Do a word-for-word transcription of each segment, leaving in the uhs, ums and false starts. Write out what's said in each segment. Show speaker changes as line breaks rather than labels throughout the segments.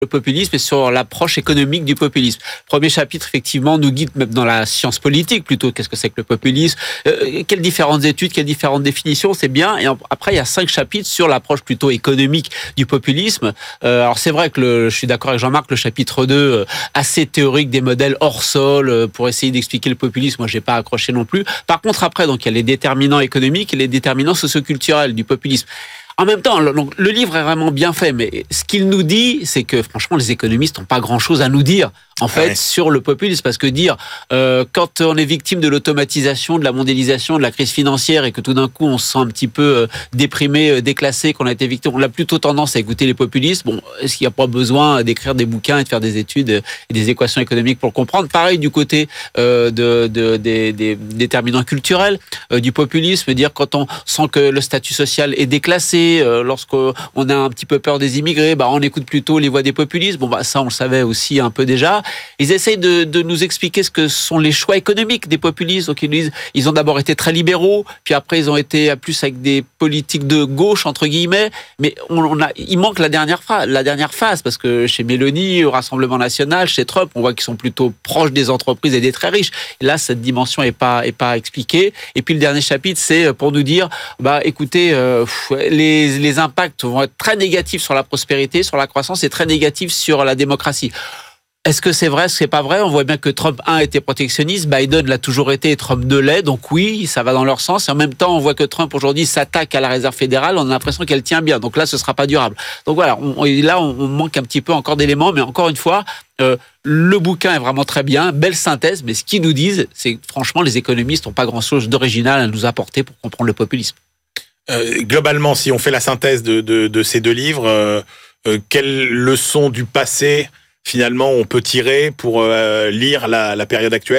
le populisme et sur l'approche économique du populisme. Premier chapitre, effectivement, nous guide même dans la science politique, plutôt. Qu'est-ce que c'est que le populisme ? euh, Quelles différentes études, quelles différentes définitions, c'est bien. Et après, il y a cinq chapitres sur l'approche plutôt économique du populisme. Euh, alors, c'est vrai que le, je suis d'accord avec Jean-Marc, le chapitre deux, euh, assez théorique des modèles hors sol, euh, pour essayer d'expliquer le populisme, moi, j'ai pas accroché non plus. Par contre, après, donc, il y a les déterminants économiques et les déterminants socioculturels du populisme. En même temps, le, le livre est vraiment bien fait, mais ce qu'il nous dit, c'est que franchement, les économistes n'ont pas grand-chose à nous dire, en fait, ouais. sur le populisme. Parce que dire, euh, quand on est victime de l'automatisation, de la mondialisation, de la crise financière, et que tout d'un coup, on se sent un petit peu euh, déprimé, euh, déclassé, qu'on a été victime, on a plutôt tendance à écouter les populistes. Bon, est-ce qu'il n'y a pas besoin d'écrire des bouquins et de faire des études et des équations économiques pour le comprendre ? Pareil du côté euh, de, de, des, des déterminants culturels euh, du populisme, dire quand on sent que le statut social est déclassé, Euh, lorsqu'on a un petit peu peur des immigrés, bah, on écoute plutôt les voix des populistes. Bon, bah, ça, on le savait aussi un peu déjà. Ils essayent de, de nous expliquer ce que sont les choix économiques des populistes. Donc, ils disent, ils ont d'abord été très libéraux, puis après, ils ont été plus avec des politiques de gauche, entre guillemets. Mais on, on a, il manque la dernière phase, la dernière phase, parce que chez Mélanie, au Rassemblement National, chez Trump, on voit qu'ils sont plutôt proches des entreprises et des très riches. Et là, cette dimension est pas, est pas expliquée. Et puis, le dernier chapitre, c'est pour nous dire, bah, écoutez, euh, les Les, les impacts vont être très négatifs sur la prospérité, sur la croissance et très négatifs sur la démocratie. Est-ce que c'est vrai, est-ce que c'est pas vrai ? On voit bien que Trump un était protectionniste, Biden l'a toujours été et Trump deux l'est, donc oui, ça va dans leur sens. Et en même temps, on voit que Trump aujourd'hui s'attaque à la réserve fédérale, on a l'impression qu'elle tient bien. Donc là, ce sera pas durable. Donc voilà, on, là, on manque un petit peu encore d'éléments, mais encore une fois, euh, le bouquin est vraiment très bien, belle synthèse, mais ce qu'ils nous disent, c'est que franchement, les économistes n'ont pas grand-chose d'original à nous apporter pour comprendre le populisme.
Euh, globalement, si on fait la synthèse de, de, de ces deux livres, euh, euh, quelles leçons du passé, finalement, on peut tirer pour euh, lire la, la période actuelle ?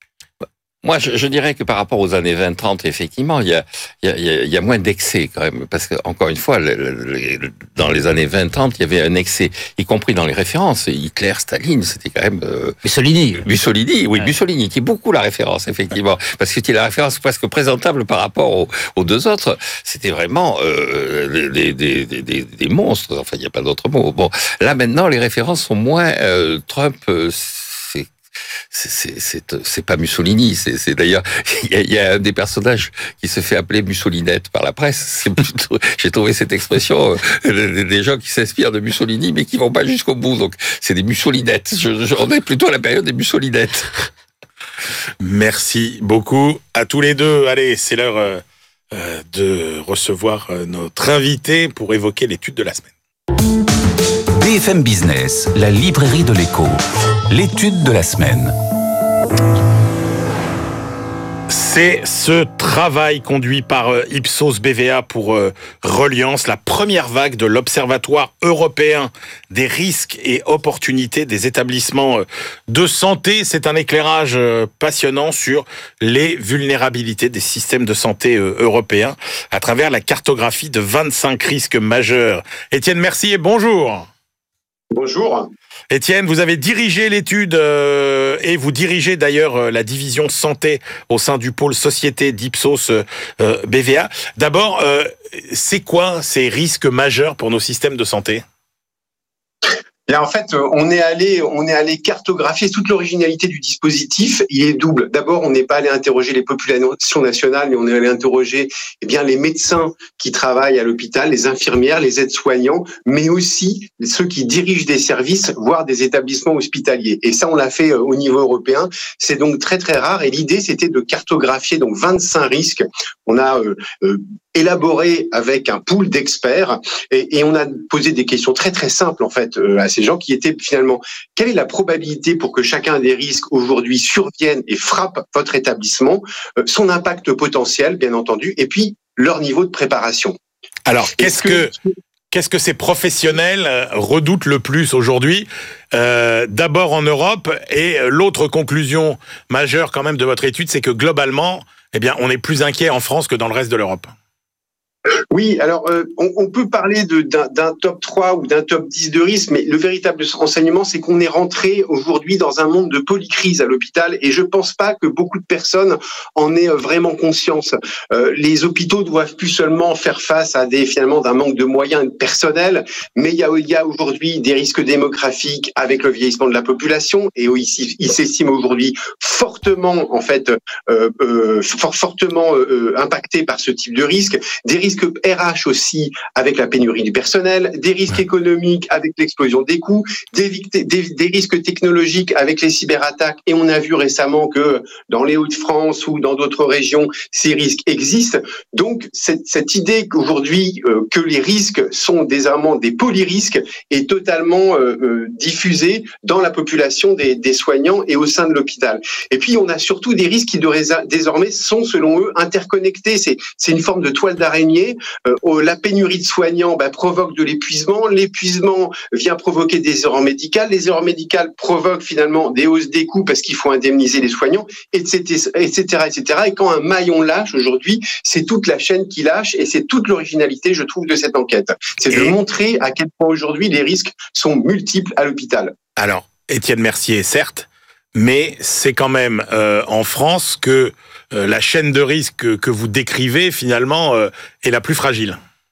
Moi, je, je dirais que par rapport aux années vingt trente, effectivement, il y a, il y a, il y a moins d'excès quand même. Parce que, encore une fois, le, le, dans les années vingt trente, il y avait un excès, y compris dans les références. Hitler, Staline, c'était quand même... Euh,
Mussolini.
Mussolini, oui,
ouais.
Mussolini, qui est beaucoup la référence, effectivement. Parce que c'était la référence presque présentable par rapport aux, aux deux autres. C'était vraiment euh, des, des, des, des, des monstres. Enfin, il n'y a pas d'autre mot. Bon, là, maintenant, les références sont moins... Euh, Trump... Euh, C'est, c'est, c'est, c'est pas Mussolini, c'est, c'est d'ailleurs, il y, a, il y a un des personnages qui se fait appeler Mussolinette par la presse. C'est plutôt, j'ai trouvé cette expression, euh, des gens qui s'inspirent de Mussolini, mais qui vont pas jusqu'au bout. Donc, c'est des Mussolinettes. Je, je, on est plutôt à la période des Mussolinettes.
Merci beaucoup à tous les deux. Allez, c'est l'heure euh, de recevoir notre invité pour évoquer l'étude de la semaine.
B F M Business, la librairie de l'écho. L'étude de la semaine.
C'est ce travail conduit par Ipsos B V A pour Reliance, la première vague de l'Observatoire européen des risques et opportunités des établissements de santé. C'est un éclairage passionnant sur les vulnérabilités des systèmes de santé européens à travers la cartographie de vingt-cinq risques majeurs. Étienne Mercier, bonjour.
Bonjour.
Étienne, vous avez dirigé l'étude euh, et vous dirigez d'ailleurs euh, la division santé au sein du pôle société d'Ipsos euh, B V A. D'abord, euh, c'est quoi ces risques majeurs pour nos systèmes de santé ?
Bien, en fait, on est allé, on est allé cartographier toute l'originalité du dispositif. Il est double. D'abord, on n'est pas allé interroger les populations nationales, mais on est allé interroger, eh bien, les médecins qui travaillent à l'hôpital, les infirmières, les aides-soignants, mais aussi ceux qui dirigent des services, voire des établissements hospitaliers. Et ça, on l'a fait au niveau européen. C'est donc très, très rare. Et l'idée, c'était de cartographier donc vingt-cinq risques. On a euh, euh, élaboré avec un pool d'experts et, et on a posé des questions très, très simples, en fait, euh, à ces gens qui étaient finalement, quelle est la probabilité pour que chacun des risques aujourd'hui survienne et frappe votre établissement, euh, son impact potentiel, bien entendu, et puis leur niveau de préparation.
Alors, qu'est-ce que, qu'est-ce que ces professionnels redoutent le plus aujourd'hui ? euh, D'abord en Europe, et l'autre conclusion majeure quand même de votre étude, c'est que globalement, eh bien, on est plus inquiet en France que dans le reste de l'Europe.
Oui, alors euh, on, on peut parler de, d'un, d'un top trois ou d'un top dix de risque, mais le véritable enseignement, c'est qu'on est rentré aujourd'hui dans un monde de polycrise à l'hôpital, et je pense pas que beaucoup de personnes en aient vraiment conscience. Euh, les hôpitaux doivent plus seulement faire face à des finalement d'un manque de moyens et de personnel, mais il y a, il y a aujourd'hui des risques démographiques avec le vieillissement de la population, et ici, il s'estime aujourd'hui fortement en fait euh, euh, fort, fortement euh, impacté par ce type de risque, des risques R H aussi avec la pénurie du personnel, des risques économiques avec l'explosion des coûts, des, des, des risques technologiques avec les cyberattaques, et on a vu récemment que dans les Hauts-de-France ou dans d'autres régions, ces risques existent. Donc cette, cette idée qu'aujourd'hui euh, que les risques sont désormais des polyrisques est totalement euh, euh, diffusée dans la population des, des soignants et au sein de l'hôpital. Et puis on a surtout des risques qui désormais sont selon eux interconnectés. C'est, c'est une forme de toile d'araignée. Euh, la pénurie de soignants bah, provoque de l'épuisement. L'épuisement vient provoquer des erreurs médicales. Les erreurs médicales provoquent finalement des hausses des coûts parce qu'il faut indemniser les soignants, et cetera, et cetera, et cetera. Et quand un maillon lâche aujourd'hui, c'est toute la chaîne qui lâche, et c'est toute l'originalité, je trouve, de cette enquête. C'est de montrer à quel point aujourd'hui les risques sont multiples à l'hôpital.
Alors, Étienne Mercier, certes, mais c'est quand même euh, en France que euh, la chaîne de risque que, que vous décrivez, finalement, euh, est la plus fragile.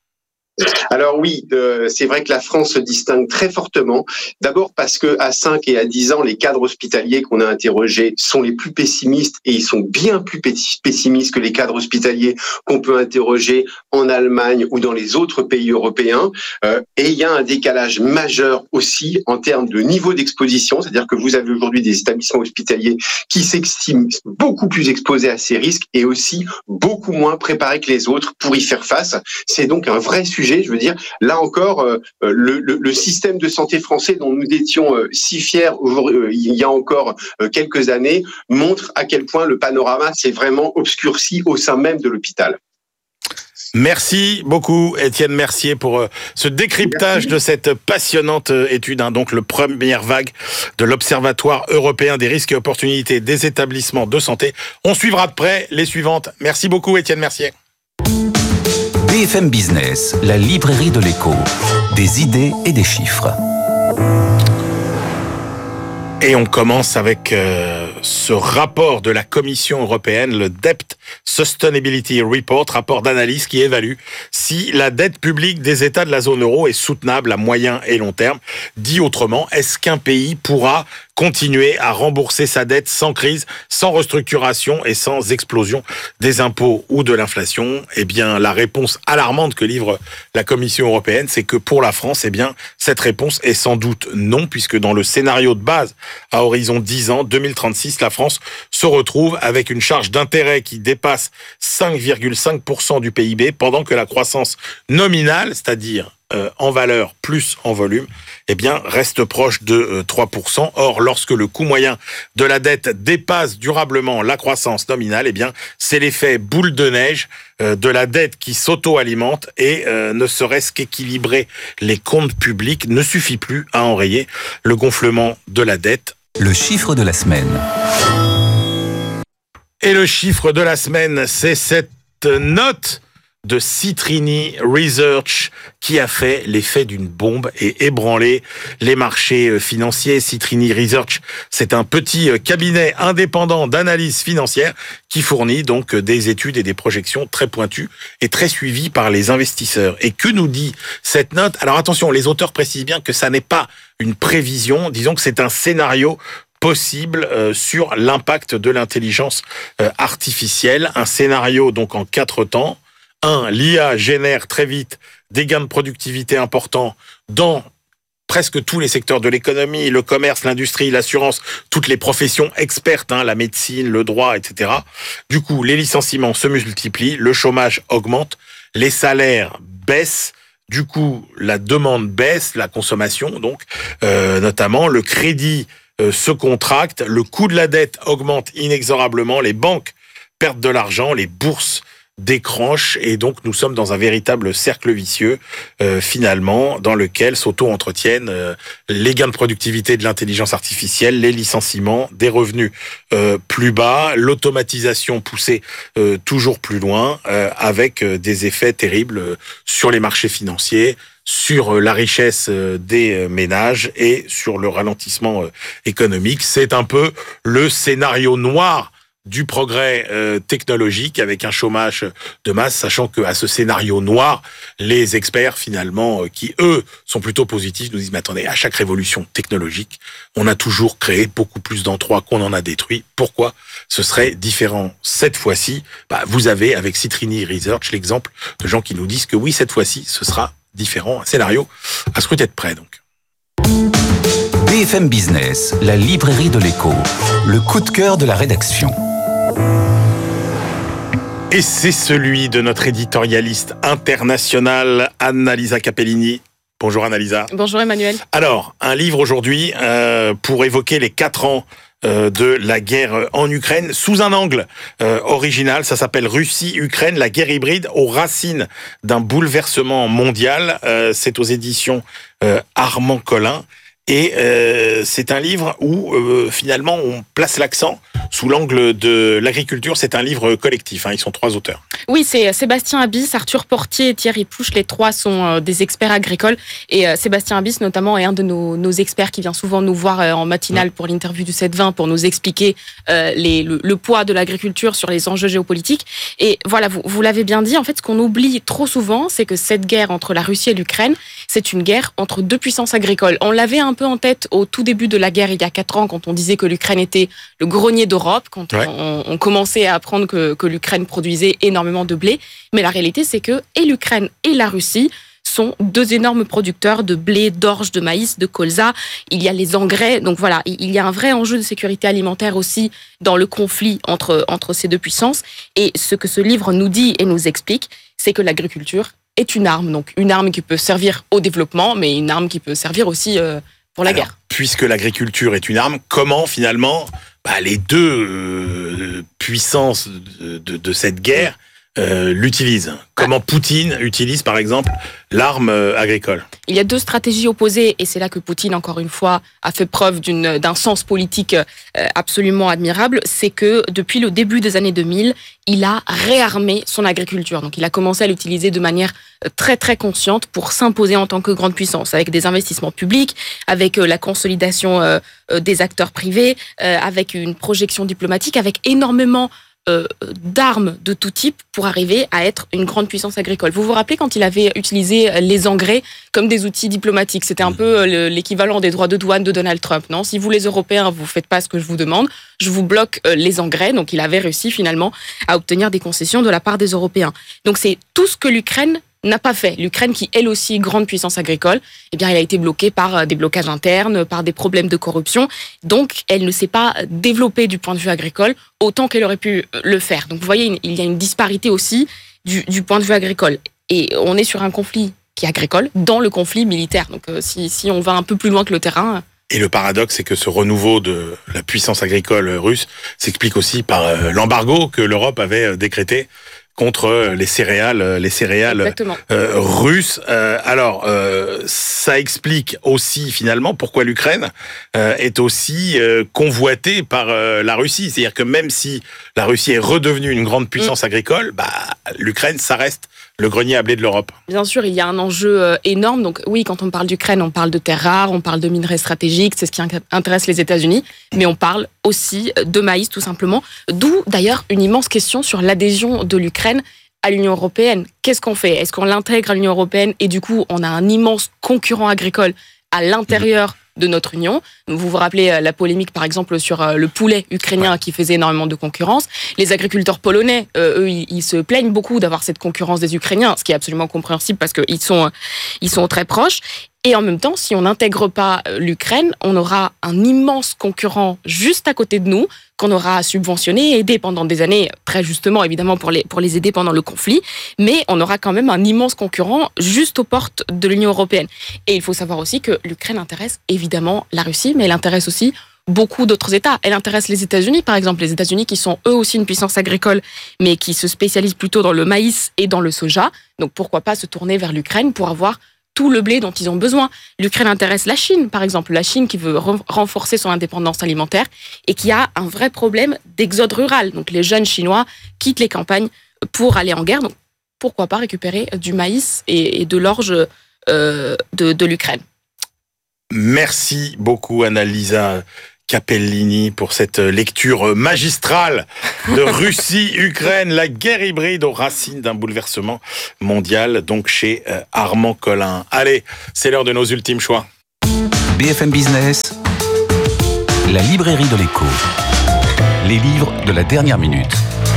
Alors oui, euh, c'est vrai que la France se distingue très fortement. D'abord parce que à cinq et à dix ans, les cadres hospitaliers qu'on a interrogés sont les plus pessimistes, et ils sont bien plus pessimistes que les cadres hospitaliers qu'on peut interroger en Allemagne ou dans les autres pays européens. Euh, et il y a un décalage majeur aussi en termes de niveau d'exposition, c'est-à-dire que vous avez aujourd'hui des établissements hospitaliers qui s'estiment beaucoup plus exposés à ces risques et aussi beaucoup moins préparés que les autres pour y faire face. C'est donc un vrai sujet. Je veux dire, là encore, euh, le, le, le système de santé français dont nous étions euh, si fiers euh, il y a encore euh, quelques années montre à quel point le panorama s'est vraiment obscurci au sein même de l'hôpital.
Merci beaucoup, Étienne Mercier, pour euh, ce décryptage Merci. de cette passionnante étude, hein, donc le première vague de l'Observatoire européen des risques et opportunités des établissements de santé. On suivra de près les suivantes. Merci beaucoup, Étienne Mercier.
B F M Business, la librairie de l'écho, des idées et des chiffres.
Et on commence avec euh, ce rapport de la Commission européenne, le Debt Sustainability Report, rapport d'analyse qui évalue si la dette publique des États de la zone euro est soutenable à moyen et long terme. Dit autrement, est-ce qu'un pays pourra continuer à rembourser sa dette sans crise, sans restructuration et sans explosion des impôts ou de l'inflation? Eh bien, la réponse alarmante que livre la Commission européenne, c'est que pour la France, eh bien, cette réponse est sans doute non, puisque dans le scénario de base, à horizon dix ans, deux mille trente-six, la France se retrouve avec une charge d'intérêt qui dépasse cinq virgule cinq pour cent du P I B, pendant que la croissance nominale, c'est-à-dire Euh, en valeur plus en volume, eh bien, reste proche de euh, trois pour cent. Or, lorsque le coût moyen de la dette dépasse durablement la croissance nominale, eh bien, c'est l'effet boule de neige euh, de la dette qui s'auto-alimente, et euh, ne serait-ce qu'équilibrer les comptes publics ne suffit plus à enrayer le gonflement de la dette.
Le chiffre de la semaine.
Et le chiffre de la semaine, c'est cette note de Citrini Research qui a fait l'effet d'une bombe et ébranlé les marchés financiers. Citrini Research, c'est un petit cabinet indépendant d'analyse financière qui fournit donc des études et des projections très pointues et très suivies par les investisseurs. Et que nous dit cette note? Alors attention, les auteurs précisent bien que ça n'est pas une prévision, disons que c'est un scénario possible euh, sur l'impact de l'intelligence euh, artificielle. Un scénario donc en quatre temps. Un, l'I A génère très vite des gains de productivité importants dans presque tous les secteurs de l'économie, le commerce, l'industrie, l'assurance, toutes les professions expertes, hein, la médecine, le droit, et cetera. Du coup, les licenciements se multiplient, le chômage augmente, les salaires baissent, du coup, la demande baisse, la consommation, donc, euh, notamment, le crédit euh, se contracte, le coût de la dette augmente inexorablement, les banques perdent de l'argent, les bourses décroche et donc nous sommes dans un véritable cercle vicieux euh, finalement dans lequel s'auto-entretiennent euh, les gains de productivité de l'intelligence artificielle, les licenciements, des revenus euh, plus bas, l'automatisation poussée euh, toujours plus loin euh, avec euh, des effets terribles euh, sur les marchés financiers, sur la richesse des ménages et sur le ralentissement économique. C'est un peu le scénario noir du progrès euh, technologique avec un chômage de masse, sachant qu'à ce scénario noir, les experts finalement, euh, qui eux sont plutôt positifs, nous disent mais attendez, à chaque révolution technologique, on a toujours créé beaucoup plus d'emplois qu'on en a détruit. Pourquoi ce serait différent cette fois-ci? Bah, vous avez avec Citrini Research l'exemple de gens qui nous disent que oui, cette fois-ci, ce sera différent. Un scénario à scruter de près donc.
B F M Business, la librairie de l'écho, le coup de cœur de la rédaction.
Et c'est celui de notre éditorialiste internationale, Annalisa Capellini. Bonjour Annalisa.
Bonjour Emmanuel.
Alors, un livre aujourd'hui euh, pour évoquer les quatre ans euh, de la guerre en Ukraine sous un angle euh, original. Ça s'appelle Russie-Ukraine, la guerre hybride aux racines d'un bouleversement mondial. Euh, c'est aux éditions euh, Armand Collin. Et euh, c'est un livre où euh, finalement on place l'accent sous l'angle de l'agriculture. C'est un livre collectif, hein, ils sont trois auteurs.
Oui, c'est Sébastien Abyss, Arthur Portier et Thierry Plouche. Les trois sont euh, des experts agricoles. Et euh, Sébastien Abyss notamment est un de nos, nos experts qui vient souvent nous voir euh, en matinale pour l'interview du sept vingt pour nous expliquer euh, les, le, le poids de l'agriculture sur les enjeux géopolitiques. Et voilà, vous, vous l'avez bien dit, en fait ce qu'on oublie trop souvent, c'est que cette guerre entre la Russie et l'Ukraine, c'est une guerre entre deux puissances agricoles. On l'avait un peu en tête au tout début de la guerre il y a quatre ans quand on disait que l'Ukraine était le grenier d'Europe, quand ouais. on, on commençait à apprendre que, que l'Ukraine produisait énormément de blé. Mais la réalité, c'est que et l'Ukraine et la Russie sont deux énormes producteurs de blé, d'orge, de maïs, de colza. Il y a les engrais. Donc voilà, il y a un vrai enjeu de sécurité alimentaire aussi dans le conflit entre, entre ces deux puissances. Et ce que ce livre nous dit et nous explique, c'est que l'agriculture est une arme. Donc une arme qui peut servir au développement, mais une arme qui peut servir aussi euh, pour la
Alors,
guerre.
Puisque l'agriculture est une arme, comment finalement bah, les deux euh, puissances de, de, de cette guerre euh, l'utilisent? Comment Poutine utilise par exemple l'arme euh, agricole?
Il y a deux stratégies opposées et c'est là que Poutine, encore une fois, a fait preuve d'une, d'un sens politique euh, absolument admirable. C'est que depuis le début des années deux mille, il a réarmé son agriculture. Donc il a commencé à l'utiliser de manière très très consciente pour s'imposer en tant que grande puissance, avec des investissements publics, avec euh, la consolidation euh, euh, des acteurs privés, euh, avec une projection diplomatique, avec énormément Euh, d'armes de tout type pour arriver à être une grande puissance agricole. Vous vous rappelez quand il avait utilisé les engrais comme des outils diplomatiques? C'était un peu l'équivalent des droits de douane de Donald Trump, non? Si vous les Européens, vous faites pas ce que je vous demande, je vous bloque les engrais. Donc il avait réussi finalement à obtenir des concessions de la part des Européens. Donc c'est tout ce que l'Ukraine n'a pas fait. L'Ukraine, qui elle aussi grande puissance agricole, eh bien, elle a été bloquée par des blocages internes, par des problèmes de corruption. Donc, elle ne s'est pas développée du point de vue agricole autant qu'elle aurait pu le faire. Donc, vous voyez, il y a une disparité aussi du, du point de vue agricole. Et on est sur un conflit qui est agricole dans le conflit militaire. Donc, euh, si, si on va un peu plus loin que le terrain...
Et le paradoxe, c'est que ce renouveau de la puissance agricole russe s'explique aussi par euh, l'embargo que l'Europe avait décrété contre les céréales, les céréales euh, russes. Euh, alors, euh, ça explique aussi finalement pourquoi l'Ukraine euh, est aussi euh, convoitée par euh, la Russie. C'est-à-dire que même si la Russie est redevenue une grande puissance mmh. agricole, bah, l'Ukraine, ça reste le grenier à blé de l'Europe.
Bien sûr, il y a un enjeu euh, énorme. Donc oui, quand on parle d'Ukraine, on parle de terres rares, on parle de minerais stratégiques, c'est ce qui intéresse les États-Unis, mais on parle aussi de maïs tout simplement. D'où d'ailleurs une immense question sur l'adhésion de l'Ukraine à l'Union européenne. Qu'est-ce qu'on fait? Est-ce qu'on l'intègre à l'Union européenne et du coup on a un immense concurrent agricole à l'intérieur mmh. de notre Union? Vous vous rappelez la polémique par exemple sur le poulet ukrainien ouais. qui faisait énormément de concurrence. Les agriculteurs polonais, euh, eux, ils, ils se plaignent beaucoup d'avoir cette concurrence des Ukrainiens, ce qui est absolument compréhensible parce qu'ils sont, ils sont très proches. Et en même temps, si on n'intègre pas l'Ukraine, on aura un immense concurrent juste à côté de nous, qu'on aura subventionné et aidé pendant des années, très justement évidemment pour les, pour les aider pendant le conflit, mais on aura quand même un immense concurrent juste aux portes de l'Union européenne. Et il faut savoir aussi que l'Ukraine intéresse évidemment la Russie, mais elle intéresse aussi beaucoup d'autres États. Elle intéresse les États-Unis, par exemple, les États-Unis qui sont eux aussi une puissance agricole, mais qui se spécialisent plutôt dans le maïs et dans le soja. Donc pourquoi pas se tourner vers l'Ukraine pour avoir tout le blé dont ils ont besoin. L'Ukraine intéresse la Chine, par exemple. La Chine qui veut re- renforcer son indépendance alimentaire et qui a un vrai problème d'exode rural. Donc les jeunes Chinois quittent les campagnes pour aller en guerre. Donc pourquoi pas récupérer du maïs et, et de l'orge euh, de, de l'Ukraine.
Merci beaucoup, Annalisa Capellini, pour cette lecture magistrale de Russie-Ukraine, la guerre hybride aux racines d'un bouleversement mondial, donc chez Armand Collin. Allez, c'est l'heure de nos ultimes choix.
B F M Business, la librairie de l'écho. Les livres de la dernière minute.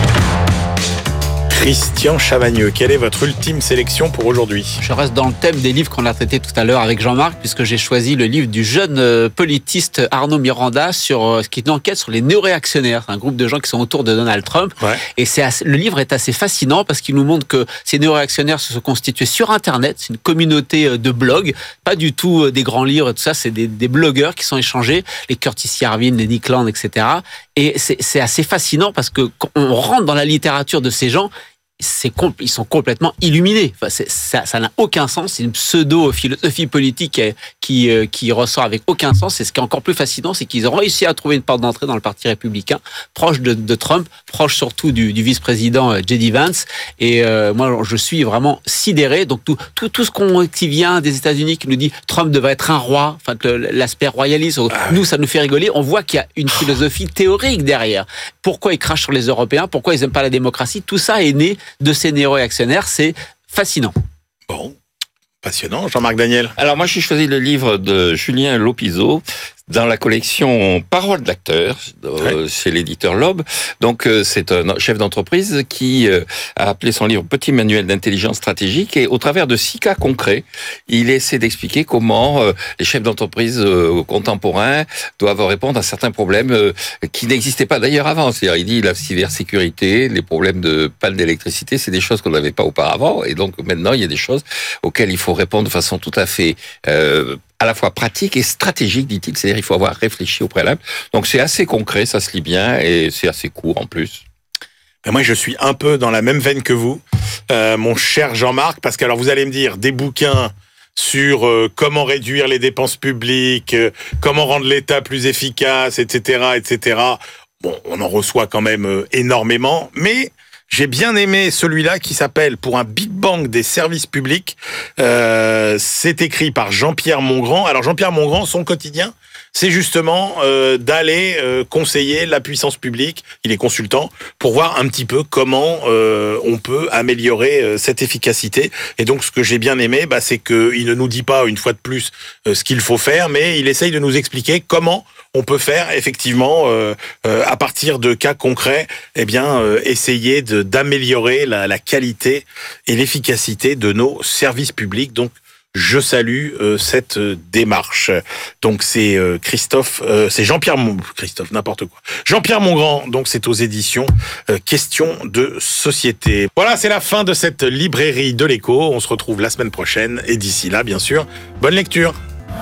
Christian Chavagneux, quelle est votre ultime sélection pour aujourd'hui ?
Je reste dans le thème des livres qu'on a traités tout à l'heure avec Jean-Marc, puisque j'ai choisi le livre du jeune politiste Arnaud Miranda sur ce qui est une enquête sur les néo-réactionnaires. C'est un groupe de gens qui sont autour de Donald Trump.
Ouais.
Et c'est assez, le livre est assez fascinant parce qu'il nous montre que ces néo-réactionnaires se sont constitués sur Internet. C'est une communauté de blogs, pas du tout des grands livres et tout ça. C'est des, des blogueurs qui sont échangés, les Curtis Yarvin, les Nick Land, et cetera. Et c'est, c'est assez fascinant parce que quand on rentre dans la littérature de ces gens, c'est compl- ils sont complètement illuminés. Enfin, c'est, ça, ça n'a aucun sens. C'est une pseudo-philosophie politique qui, euh, qui ressort avec aucun sens. Et ce qui est encore plus fascinant, c'est qu'ils ont réussi à trouver une porte d'entrée dans le Parti républicain, proche de, de Trump, proche surtout du, du vice-président J D Vance. Et euh, moi, je suis vraiment sidéré. Donc tout, tout, tout ce qu'on, qui vient des États-Unis, qui nous dit Trump devrait être un roi, enfin que l'aspect royaliste, nous, ça nous fait rigoler. On voit qu'il y a une philosophie théorique derrière. Pourquoi ils crachent sur les Européens ? Pourquoi ils n'aiment pas la démocratie ? Tout ça est né de ces néo-réactionnaires, c'est fascinant.
Bon, passionnant. Jean-Marc Daniel.
Alors moi, j'ai choisi le livre de Julien Lopizo dans la collection Paroles d'acteurs, euh, ouais. chez l'éditeur Loeb. Donc euh, c'est un chef d'entreprise qui euh, a appelé son livre Petit manuel d'intelligence stratégique, et au travers de six cas concrets, il essaie d'expliquer comment euh, les chefs d'entreprise euh, contemporains doivent répondre à certains problèmes euh, qui n'existaient pas d'ailleurs avant. C'est-à-dire, il dit la cybersécurité, les problèmes de panne d'électricité, c'est des choses qu'on n'avait pas auparavant, et donc maintenant il y a des choses auxquelles il faut répondre de façon tout à fait euh, à la fois pratique et stratégique, dit-il. C'est-à-dire il faut avoir réfléchi au préalable. Donc c'est assez concret, ça se lit bien, et c'est assez court en plus.
Mais moi, je suis un peu dans la même veine que vous, euh, mon cher Jean-Marc, parce que alors vous allez me dire des bouquins sur euh, comment réduire les dépenses publiques, euh, comment rendre l'État plus efficace, et cetera, et cetera. Bon, on en reçoit quand même euh, énormément, mais j'ai bien aimé celui-là qui s'appelle « Pour un Big Bang des services publics ». Euh, c'est écrit par Jean-Pierre Mongrand. Alors Jean-Pierre Mongrand, son quotidien, c'est justement euh, d'aller euh, conseiller la puissance publique. Il est consultant pour voir un petit peu comment euh, on peut améliorer euh, cette efficacité. Et donc ce que j'ai bien aimé, bah, c'est qu'il ne nous dit pas une fois de plus euh, ce qu'il faut faire, mais il essaye de nous expliquer comment on peut faire effectivement euh, euh, à partir de cas concrets, eh bien euh, essayer de, d'améliorer la, la qualité et l'efficacité de nos services publics. Donc je salue euh, cette euh, démarche. Donc c'est euh, Christophe, euh, c'est Jean-Pierre Mon... Christophe n'importe quoi. Jean-Pierre Mongrand. Donc c'est aux éditions euh, Questions de société. Voilà, c'est la fin de cette librairie de l'écho. On se retrouve la semaine prochaine, et d'ici là, bien sûr, bonne lecture.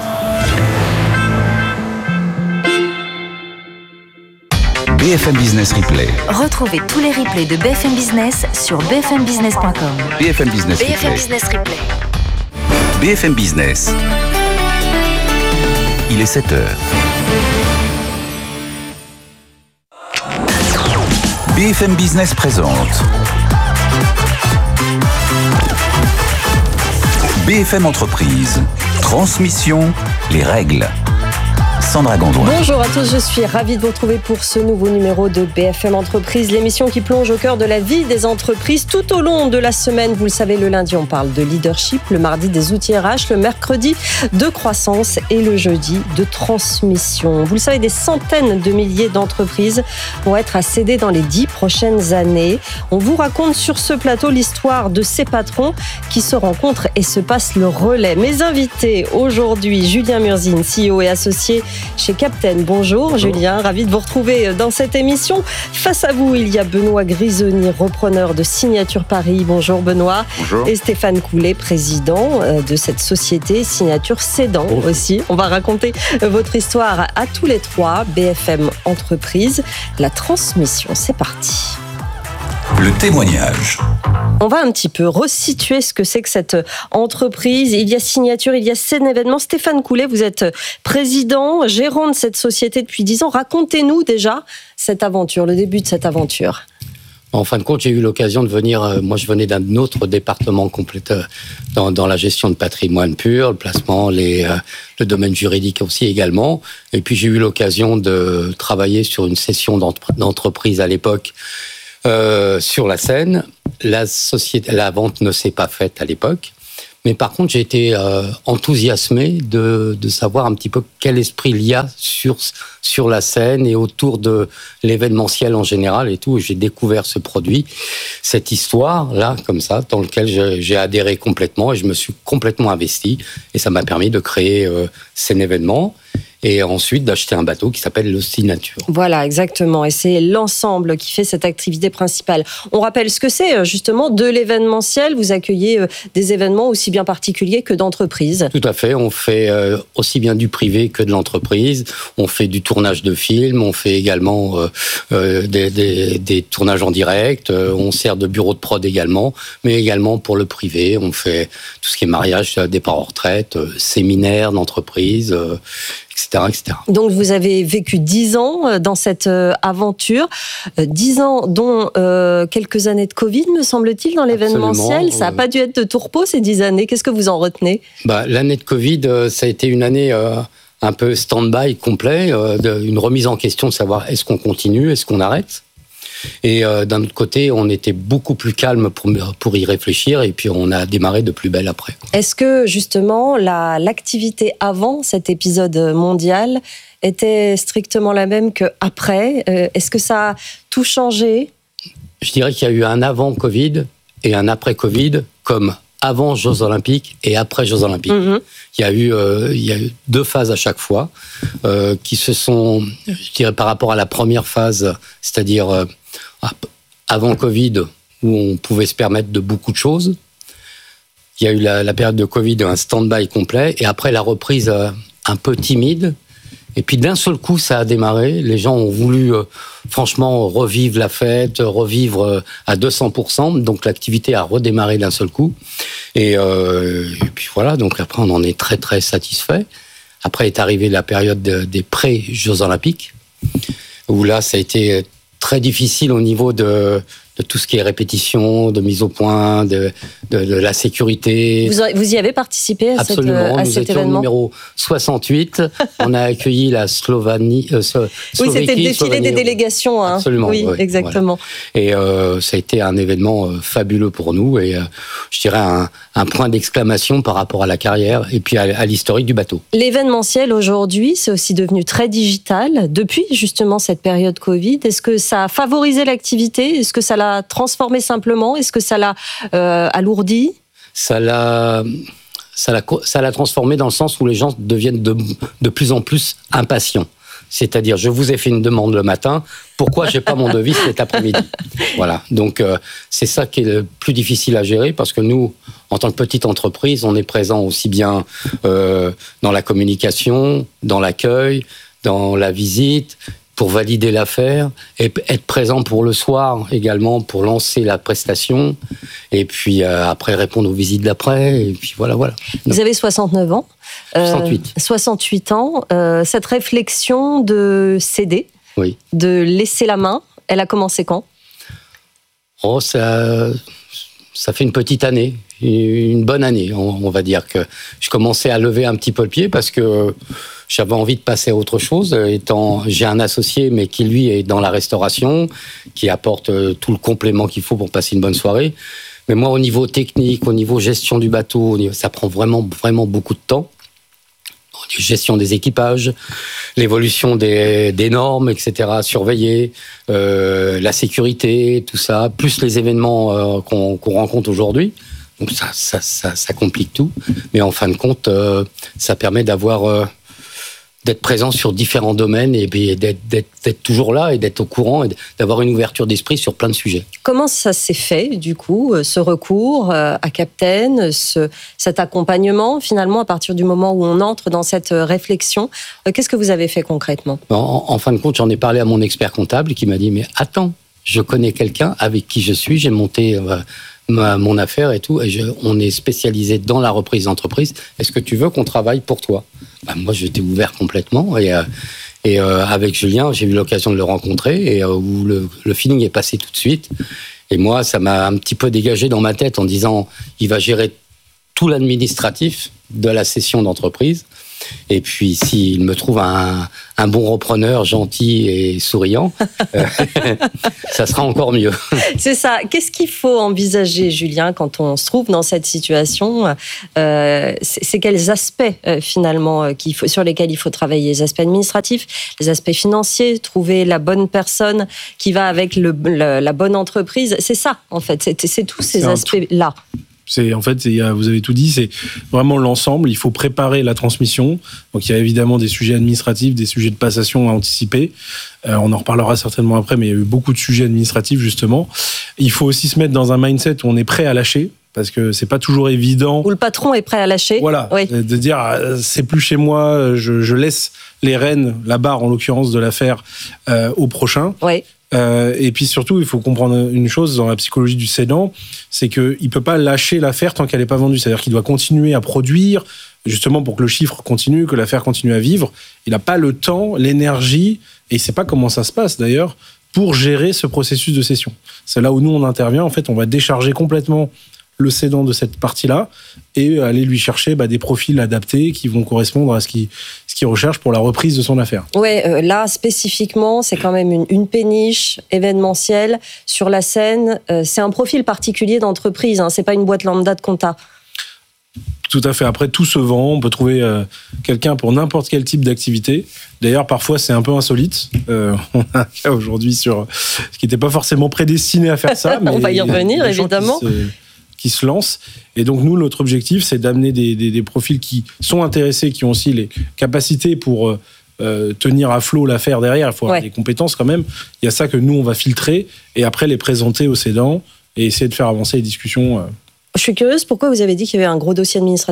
B F M Business Replay.
Retrouvez tous les replays de B F M Business sur b f m business point com.
B F M Business
B F M
Replay.
Business Replay.
B F M Business. Il est sept heures. B F M Business présente B F M Entreprise. Transmission, les règles. Sandra Gondouin.
Bonjour à tous, je suis ravie de vous retrouver pour ce nouveau numéro de B F M Entreprise, l'émission qui plonge au cœur de la vie des entreprises tout au long de la semaine. Vous le savez, le lundi, on parle de leadership, le mardi des outils R H, le mercredi de croissance et le jeudi de transmission. Vous le savez, des centaines de milliers d'entreprises vont être à céder dans les dix prochaines années. On vous raconte sur ce plateau l'histoire de ces patrons qui se rencontrent et se passent le relais. Mes invités aujourd'hui, Julien Murzine, C E O et associé chez Captain. Bonjour, Bonjour Julien, ravi de vous retrouver dans cette émission. Face à vous, il y a Benoît Grisoni, repreneur de Signature Paris. Bonjour Benoît.
Bonjour.
Et Stéphane Coulet, président de cette société Signature Cédant Bonjour. Aussi. On va raconter votre histoire à tous les trois. B F M Entreprise, la transmission, c'est parti.
Le témoignage.
On va un petit peu resituer ce que c'est que cette entreprise. Il y a Signature, il y a Scène Événement. Stéphane Coulet, vous êtes président, gérant de cette société depuis dix ans. Racontez-nous déjà cette aventure, le début de cette aventure.
En fin de compte, j'ai eu l'occasion de venir, moi je venais d'un autre département complet dans, dans la gestion de patrimoine pur, le placement, les, le domaine juridique aussi également. Et puis j'ai eu l'occasion de travailler sur une session d'entreprise à l'époque Euh, sur la scène. La société, la vente ne s'est pas faite à l'époque, mais par contre j'ai été euh, enthousiasmé de, de savoir un petit peu quel esprit il y a sur, sur la scène et autour de l'événementiel en général et tout. J'ai découvert ce produit, cette histoire là comme ça, dans lequel je, j'ai adhéré complètement et je me suis complètement investi et ça m'a permis de créer euh, Scène Événement. Et ensuite d'acheter un bateau qui s'appelle le Signature.
Voilà, exactement. Et c'est l'ensemble qui fait cette activité principale. On rappelle ce que c'est, justement, de l'événementiel. Vous accueillez des événements aussi bien particuliers que d'entreprises.
Tout à fait. On fait aussi bien du privé que de l'entreprise. On fait du tournage de films. On fait également des, des, des tournages en direct. On sert de bureau de prod également, mais également pour le privé. On fait tout ce qui est mariage, départ en retraite, séminaires d'entreprise, et cetera, et cetera.
Donc vous avez vécu dix ans dans cette aventure, dix ans dont euh, quelques années de Covid, me semble-t-il, dans l'événementiel. Ça n'a pas dû être de tout repos ces dix années. Qu'est-ce que vous en retenez ?
Bah, l'année de Covid, ça a été une année euh, un peu stand-by complet, euh, de, une remise en question de savoir est-ce qu'on continue, est-ce qu'on arrête ? Et euh, d'un autre côté, on était beaucoup plus calme pour, pour y réfléchir et puis on a démarré de plus belle après.
Est-ce que justement la, l'activité avant cet épisode mondial était strictement la même qu'après ? euh, Est-ce que ça a tout changé ?
Je dirais qu'il y a eu un avant Covid et un après Covid, comme avant Jeux Olympiques et après Jeux Olympiques. Mmh. Il y a eu, euh, il y a eu deux phases à chaque fois euh, qui se sont, je dirais par rapport à la première phase, c'est-à-dire euh, avant Covid, où on pouvait se permettre de beaucoup de choses. Il y a eu la, la période de Covid, un stand-by complet, et après la reprise euh, un peu timide. Et puis d'un seul coup, ça a démarré. Les gens ont voulu, euh, franchement, revivre la fête, revivre euh, à deux cents pour cent. Donc l'activité a redémarré d'un seul coup. Et, euh, et puis voilà, donc après, on en est très, très satisfait. Après est arrivée la période de, des pré-Jeux Olympiques, où là, ça a été très difficile au niveau de, de tout ce qui est répétition, de mise au point, de, de, de la sécurité.
Vous, vous y avez participé à,
Absolument.
cette, à
Nous
cet
étions
événement ?
numéro soixante-huit. On a accueilli la Slovanie. Euh, Slovéquie,
oui, c'était le défilé
Slovanie,
des délégations. Hein.
Absolument.
Oui,
oui,
exactement.
Voilà. Et euh, ça a été un événement euh, fabuleux pour nous et euh, je dirais un, un point d'exclamation par rapport à la carrière et puis à, à l'historique du bateau.
L'événementiel aujourd'hui, c'est aussi devenu très digital depuis justement cette période Covid. Est-ce que ça a favorisé l'activité ? Est-ce que ça l'a transformé simplement ? Est-ce que ça l'a euh, alourdi ?
Ça l'a, ça l'a, ça l'a transformé dans le sens où les gens deviennent de, de plus en plus impatients. C'est-à-dire, je vous ai fait une demande le matin, pourquoi j'ai pas mon devis cet après-midi ? Voilà. Donc, euh, c'est ça qui est le plus difficile à gérer parce que nous, en tant que petite entreprise, on est présent aussi bien euh, dans la communication, dans l'accueil, dans la visite, pour valider l'affaire, et être présent pour le soir également, pour lancer la prestation, et puis euh, après répondre aux visites d'après, et puis voilà, voilà.
Vous
Donc,
avez soixante-neuf ans.
soixante-huit.
Euh, soixante-huit ans. Euh, cette réflexion de céder,
oui.
de laisser la main, elle a commencé quand ?
Oh, ça, ça fait une petite année, une bonne année, on, on va dire que je commençais à lever un petit peu le pied parce que j'avais envie de passer à autre chose. Étant, j'ai un associé, mais qui lui est dans la restauration, qui apporte tout le complément qu'il faut pour passer une bonne soirée. Mais moi, au niveau technique, au niveau gestion du bateau, ça prend vraiment, vraiment beaucoup de temps. Gestion des équipages, l'évolution des, des normes, et cetera, surveiller, euh, la sécurité, tout ça, plus les événements euh, qu'on, qu'on rencontre aujourd'hui. Donc ça, ça, ça, ça complique tout. Mais en fin de compte, euh, ça permet d'avoir... Euh, d'être présent sur différents domaines et puis d'être, d'être, d'être toujours là et d'être au courant et d'avoir une ouverture d'esprit sur plein de sujets.
Comment ça s'est fait, du coup, ce recours à Captain, ce, cet accompagnement, finalement, à partir du moment où on entre dans cette réflexion? Qu'est-ce que vous avez fait concrètement?
En, en fin de compte, j'en ai parlé à mon expert comptable qui m'a dit « Mais attends, je connais quelqu'un avec qui je suis, j'ai monté... Euh, Ma, mon affaire et tout, et je, on est spécialisé dans la reprise d'entreprise. Est-ce que tu veux qu'on travaille pour toi? Ben, moi, j'étais ouvert complètement, et, euh, et euh, avec Julien, j'ai eu l'occasion de le rencontrer, et euh, où le, le feeling est passé tout de suite. Et moi, ça m'a un petit peu dégagé dans ma tête en disant, il va gérer tout l'administratif de la cession d'entreprise. Et puis, s'il me trouve un, un bon repreneur gentil et souriant, euh, ça sera encore mieux.
C'est ça. Qu'est-ce qu'il faut envisager, Julien, quand on se trouve dans cette situation? euh, c'est, c'est quels aspects, euh, finalement, qu'il faut, sur lesquels il faut travailler? Les aspects administratifs, les aspects financiers, trouver la bonne personne qui va avec le, le, la bonne entreprise. C'est ça, en fait. C'est, c'est tous ces c'est aspects-là.
C'est, en fait, c'est, vous avez tout dit, c'est vraiment l'ensemble. Il faut préparer la transmission. Donc, il y a évidemment des sujets administratifs, des sujets de passation à anticiper. Euh, on en reparlera certainement après, mais il y a eu beaucoup de sujets administratifs, justement. Il faut aussi se mettre dans un mindset où on est prêt à lâcher, parce que c'est pas toujours évident.
Où le patron est prêt à lâcher.
Voilà. Oui. De dire, c'est plus chez moi, je, je laisse les rênes, la barre, en l'occurrence, de l'affaire euh, au prochain.
Oui.
Euh, et puis surtout, il faut comprendre une chose dans la psychologie du cédant, c'est qu'il ne peut pas lâcher l'affaire tant qu'elle n'est pas vendue. C'est-à-dire qu'il doit continuer à produire, justement pour que le chiffre continue, que l'affaire continue à vivre. Il n'a pas le temps, l'énergie, et il ne sait pas comment ça se passe d'ailleurs, pour gérer ce processus de cession. C'est là où nous, on intervient. En fait, on va décharger complètement le cédant de cette partie-là et aller lui chercher bah, des profils adaptés qui vont correspondre à ce qu'il, ce qu'il recherche pour la reprise de son affaire.
Oui, euh, là, spécifiquement, c'est quand même une, une péniche événementielle sur la scène. Euh, c'est un profil particulier d'entreprise, hein, c'est pas une boîte lambda de compta.
Tout à fait. Après, tout se vend. On peut trouver euh, quelqu'un pour n'importe quel type d'activité. D'ailleurs, parfois, c'est un peu insolite. Euh, on a un cas aujourd'hui sur ce qui n'était pas forcément prédestiné à faire ça. Mais
on va y revenir, évidemment.
Qui se lancent. Et donc, nous, notre objectif, c'est d'amener des, des, des profils qui sont intéressés, qui ont aussi les capacités pour euh, tenir à flot l'affaire derrière. Il faut avoir ouais. des compétences quand même. Il y a ça que nous, on va filtrer et après les présenter aux cédants et essayer de faire avancer les discussions. Euh.
Je suis curieuse, pourquoi vous avez dit qu'il y avait un gros dossier administratif ?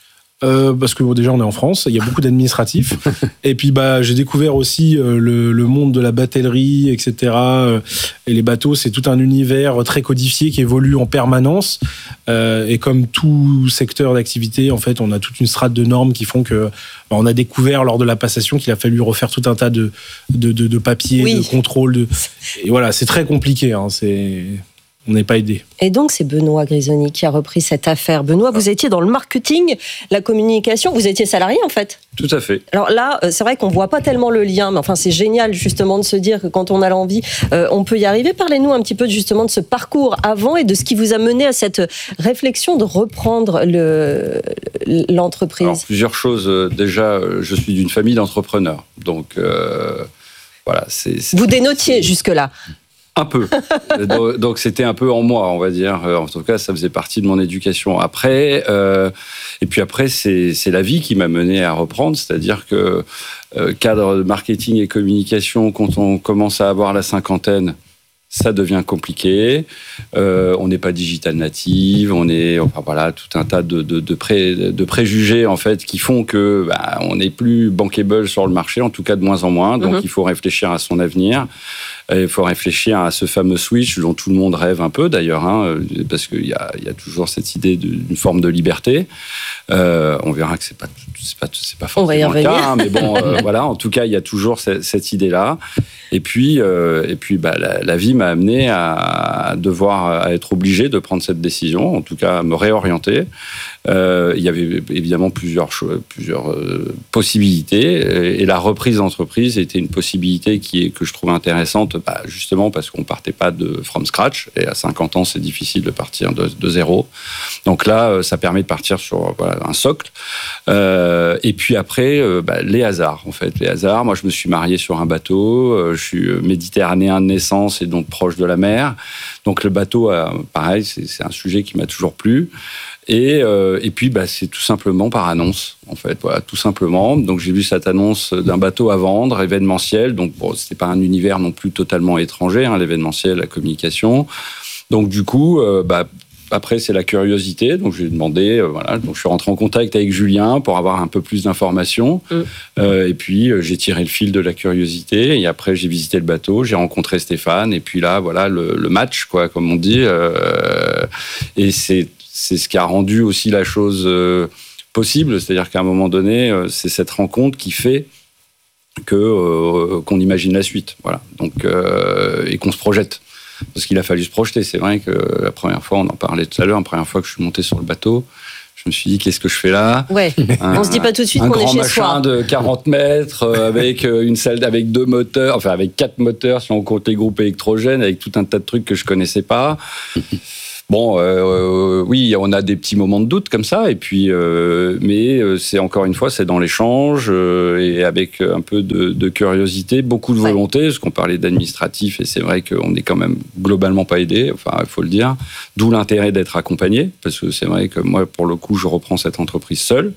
Euh, parce que bon, déjà on est en France, il y a beaucoup d'administratifs. Et puis bah j'ai découvert aussi euh, le, le monde de la batellerie, et cetera. Euh, et les bateaux, c'est tout un univers très codifié qui évolue en permanence. Euh, et comme tout secteur d'activité, en fait, on a toute une strate de normes qui font que bah, on a découvert lors de la passation qu'il a fallu refaire tout un tas de de, de, de papiers, oui. de contrôles. De... Et voilà, c'est très compliqué. Hein, c'est On n'est pas aidé.
Et donc, c'est Benoît Grisoni qui a repris cette affaire. Benoît, vous étiez dans le marketing, la communication, vous étiez salarié en fait.
Tout à fait.
Alors là, c'est vrai qu'on ne voit pas tellement le lien, mais enfin, c'est génial justement de se dire que quand on a l'envie, euh, on peut y arriver. Parlez-nous un petit peu justement de ce parcours avant et de ce qui vous a mené à cette réflexion de reprendre le, l'entreprise.
Alors, plusieurs choses. Déjà, je suis d'une famille d'entrepreneurs. Donc, euh, voilà. C'est, c'est...
Vous dénotiez jusque-là.
Un peu. Donc c'était un peu en moi, on va dire. En tout cas, ça faisait partie de mon éducation. Après, euh, et puis après, c'est, c'est la vie qui m'a mené à reprendre. C'est-à-dire que euh, cadre de marketing et communication, quand on commence à avoir la cinquantaine, ça devient compliqué. Euh, on n'est pas digital native, on est, enfin voilà, tout un tas de, de, de, pré, de préjugés en fait qui font que bah, on n'est plus bankable sur le marché, en tout cas de moins en moins. Donc mm-hmm. il faut réfléchir à son avenir. Il faut réfléchir à ce fameux switch dont tout le monde rêve un peu d'ailleurs, hein, parce qu'il y a, il y a toujours cette idée d'une forme de liberté. Euh, on verra que c'est pas, c'est pas, c'est pas forcément le cas, hein, mais bon, euh, voilà. En tout cas, il y a toujours cette, cette idée-là. Et puis, euh, et puis, bah, la, la vie m'a amené à devoir, à être obligé de prendre cette décision, en tout cas, à me réorienter. Euh, il y avait évidemment plusieurs, plusieurs euh, possibilités, et la reprise d'entreprise était une possibilité qui est, que je trouvais intéressante, bah, justement parce qu'on partait pas de from scratch, et à cinquante ans c'est difficile de partir de, de zéro. Donc là, ça permet de partir sur voilà, un socle. Euh, et puis après, euh, bah, les hasards en fait, les hasards. Moi, je me suis marié sur un bateau. Euh, je suis méditerranéen de naissance et donc proche de la mer. Donc le bateau, euh, pareil, c'est, c'est un sujet qui m'a toujours plu. Et, euh, et puis, bah, c'est tout simplement par annonce, en fait. Voilà, tout simplement. Donc, j'ai vu cette annonce d'un bateau à vendre, événementiel. Donc, bon, c'était pas un univers non plus totalement étranger, hein, l'événementiel, la communication. Donc, du coup, euh, bah, après, c'est la curiosité. Donc, j'ai demandé, euh, voilà. Donc, je suis rentré en contact avec Julien pour avoir un peu plus d'informations. Mmh. Euh, et puis, euh, j'ai tiré le fil de la curiosité. Et après, j'ai visité le bateau, j'ai rencontré Stéphane. Et puis là, voilà, le, le match, quoi, comme on dit. Euh, et c'est C'est ce qui a rendu aussi la chose euh, possible. C'est-à-dire qu'à un moment donné, euh, c'est cette rencontre qui fait que, euh, qu'on imagine la suite. Voilà. Donc, euh, et qu'on se projette. Parce qu'il a fallu se projeter. C'est vrai que la première fois, on en parlait tout à l'heure, la première fois que je suis monté sur le bateau, je me suis dit, qu'est-ce que je fais là ?
Ouais. Un, on se dit pas tout de suite qu'on est chez soi.
Un grand machin de quarante mètres, euh, avec une salle, avec deux moteurs, enfin avec quatre moteurs, si on compte les groupes électrogènes, avec tout un tas de trucs que je connaissais pas. Bon, euh, oui, on a des petits moments de doute comme ça, et puis, euh, mais c'est encore une fois, c'est dans l'échange euh, et avec un peu de, de curiosité, beaucoup de volonté, ouais. Parce qu'on parlait d'administratif, et c'est vrai qu'on n'est quand même globalement pas aidé, enfin, il faut le dire. D'où l'intérêt d'être accompagné, parce que c'est vrai que moi, pour le coup, je reprends cette entreprise seule,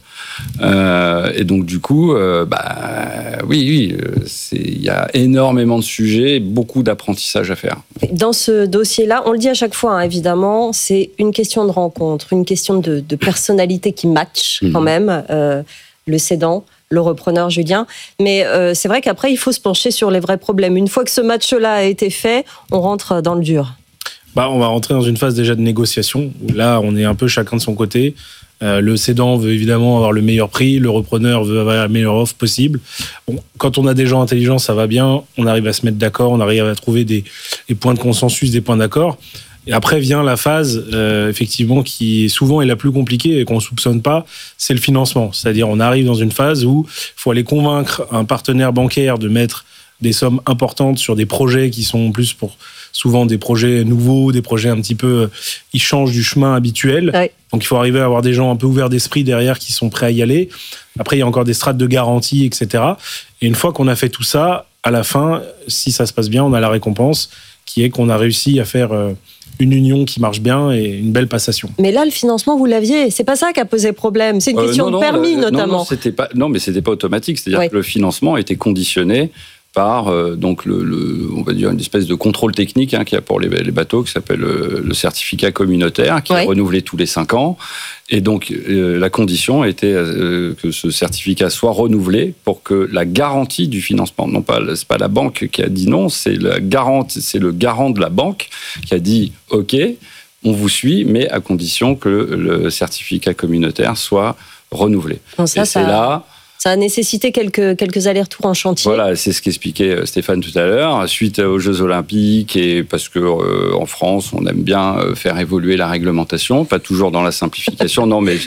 euh, et donc du coup, euh, bah, oui, oui, il y a énormément de sujets, beaucoup d'apprentissage à faire.
Dans ce dossier-là, on le dit à chaque fois, hein, évidemment. C'est une question de rencontre, une question de, de personnalité qui match quand mmh. même, euh, le cédant, le repreneur Julien. Mais euh, c'est vrai qu'après, il faut se pencher sur les vrais problèmes. Une fois que ce match-là a été fait, on rentre dans le dur.
Bah, on va rentrer dans une phase déjà de négociation, où là, on est un peu chacun de son côté. Euh, le cédant veut évidemment avoir le meilleur prix, le repreneur veut avoir la meilleure offre possible. Bon, quand on a des gens intelligents, ça va bien, on arrive à se mettre d'accord, on arrive à trouver des, des points de consensus, des points d'accord. Et après vient la phase, euh, effectivement, qui souvent est la plus compliquée et qu'on ne soupçonne pas, c'est le financement. C'est-à-dire, on arrive dans une phase où il faut aller convaincre un partenaire bancaire de mettre des sommes importantes sur des projets qui sont plus pour souvent des projets nouveaux, des projets un petit peu, ils changent du chemin habituel. Ouais. Donc, il faut arriver à avoir des gens un peu ouverts d'esprit derrière qui sont prêts à y aller. Après, il y a encore des strates de garantie, et cetera. Et une fois qu'on a fait tout ça, à la fin, si ça se passe bien, on a la récompense qui est qu'on a réussi à faire une union qui marche bien et une belle passation.
Mais là, le financement, vous l'aviez. C'est pas ça qui a posé problème. C'est une
euh,
question
non, non,
de permis,
la,
notamment.
Non, non, c'était pas, non, mais c'était pas automatique. C'est-à-dire ouais. que le financement était conditionné par euh, donc le, le, on va dire une espèce de contrôle technique hein, qu'il y a pour les, les bateaux qui s'appelle le, le certificat communautaire qui ouais. est renouvelé tous les cinq ans. Et donc euh, la condition était euh, que ce certificat soit renouvelé pour que la garantie du financement, non pas c'est pas la banque qui a dit non, c'est la garante, c'est le garant de la banque qui a dit OK, on vous suit, mais à condition que le certificat communautaire soit renouvelé.
Non, ça,
et c'est
ça...
là.
Ça a nécessité quelques, quelques allers-retours en chantier.
Voilà, c'est ce qu'expliquait Stéphane tout à l'heure. Suite aux Jeux Olympiques, et parce que euh, en France, on aime bien faire évoluer la réglementation, pas toujours dans la simplification. Non, mais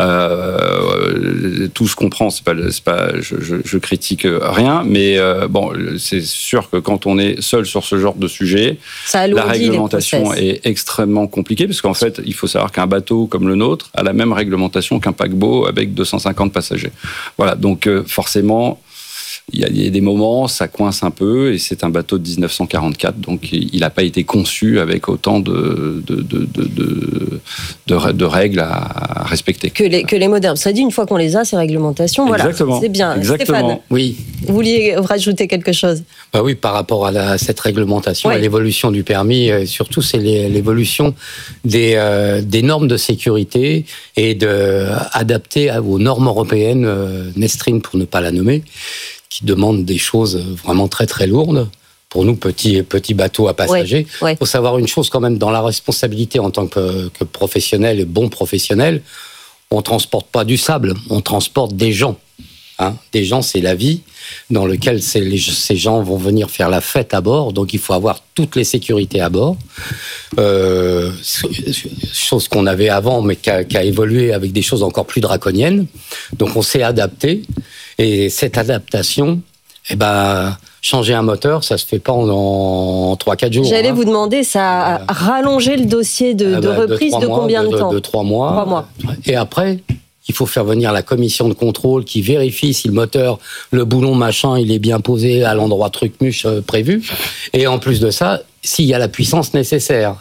euh, tout se comprend. C'est pas, c'est pas, je, je, je critique rien, mais euh, bon, c'est sûr que quand on est seul sur ce genre de sujet, la réglementation est extrêmement compliquée, parce qu'en fait, il faut savoir qu'un bateau comme le nôtre a la même réglementation qu'un paquebot avec deux cent cinquante passagers. Voilà. Donc euh, forcément, il y, y a des moments, ça coince un peu, et c'est un bateau de dix-neuf cent quarante-quatre, donc il n'a pas été conçu avec autant de, de, de, de, de, de, de règles à respecter.
Que les, que les modernes. Ça dit, une fois qu'on les a, ces réglementations,
Exactement.
Voilà, c'est bien.
Exactement.
Stéphane,
oui.
Vous vouliez rajouter quelque chose ?
Bah oui, par rapport à la, cette réglementation, ouais. à l'évolution du permis, euh, surtout c'est les, l'évolution des, euh, des normes de sécurité et de, adaptées aux normes européennes, euh, Nestrin pour ne pas la nommer, qui demandent des choses vraiment très très lourdes. Pour nous, petits, petits bateaux à passagers. Il ouais, ouais. faut savoir une chose quand même, dans la responsabilité en tant que, que professionnel et bon professionnel, on ne transporte pas du sable, on transporte des gens. Hein, des gens, c'est la vie, dans lequel c'est les, ces gens vont venir faire la fête à bord, donc il faut avoir toutes les sécurités à bord. Euh, chose qu'on avait avant, mais qui a, qui a évolué avec des choses encore plus draconiennes. Donc on s'est adapté, et cette adaptation, eh ben, changer un moteur, ça se fait pas en, en trois quatre jours.
J'allais
hein.
vous demander, ça a euh, rallongé le dossier de, euh, de reprise de, de combien de, de temps ?
De trois mois.
Trois mois.
Et après, il faut faire venir la commission de contrôle qui vérifie si le moteur, le boulon machin, il est bien posé à l'endroit truc-muche prévu. Et en plus de ça, s'il y a la puissance nécessaire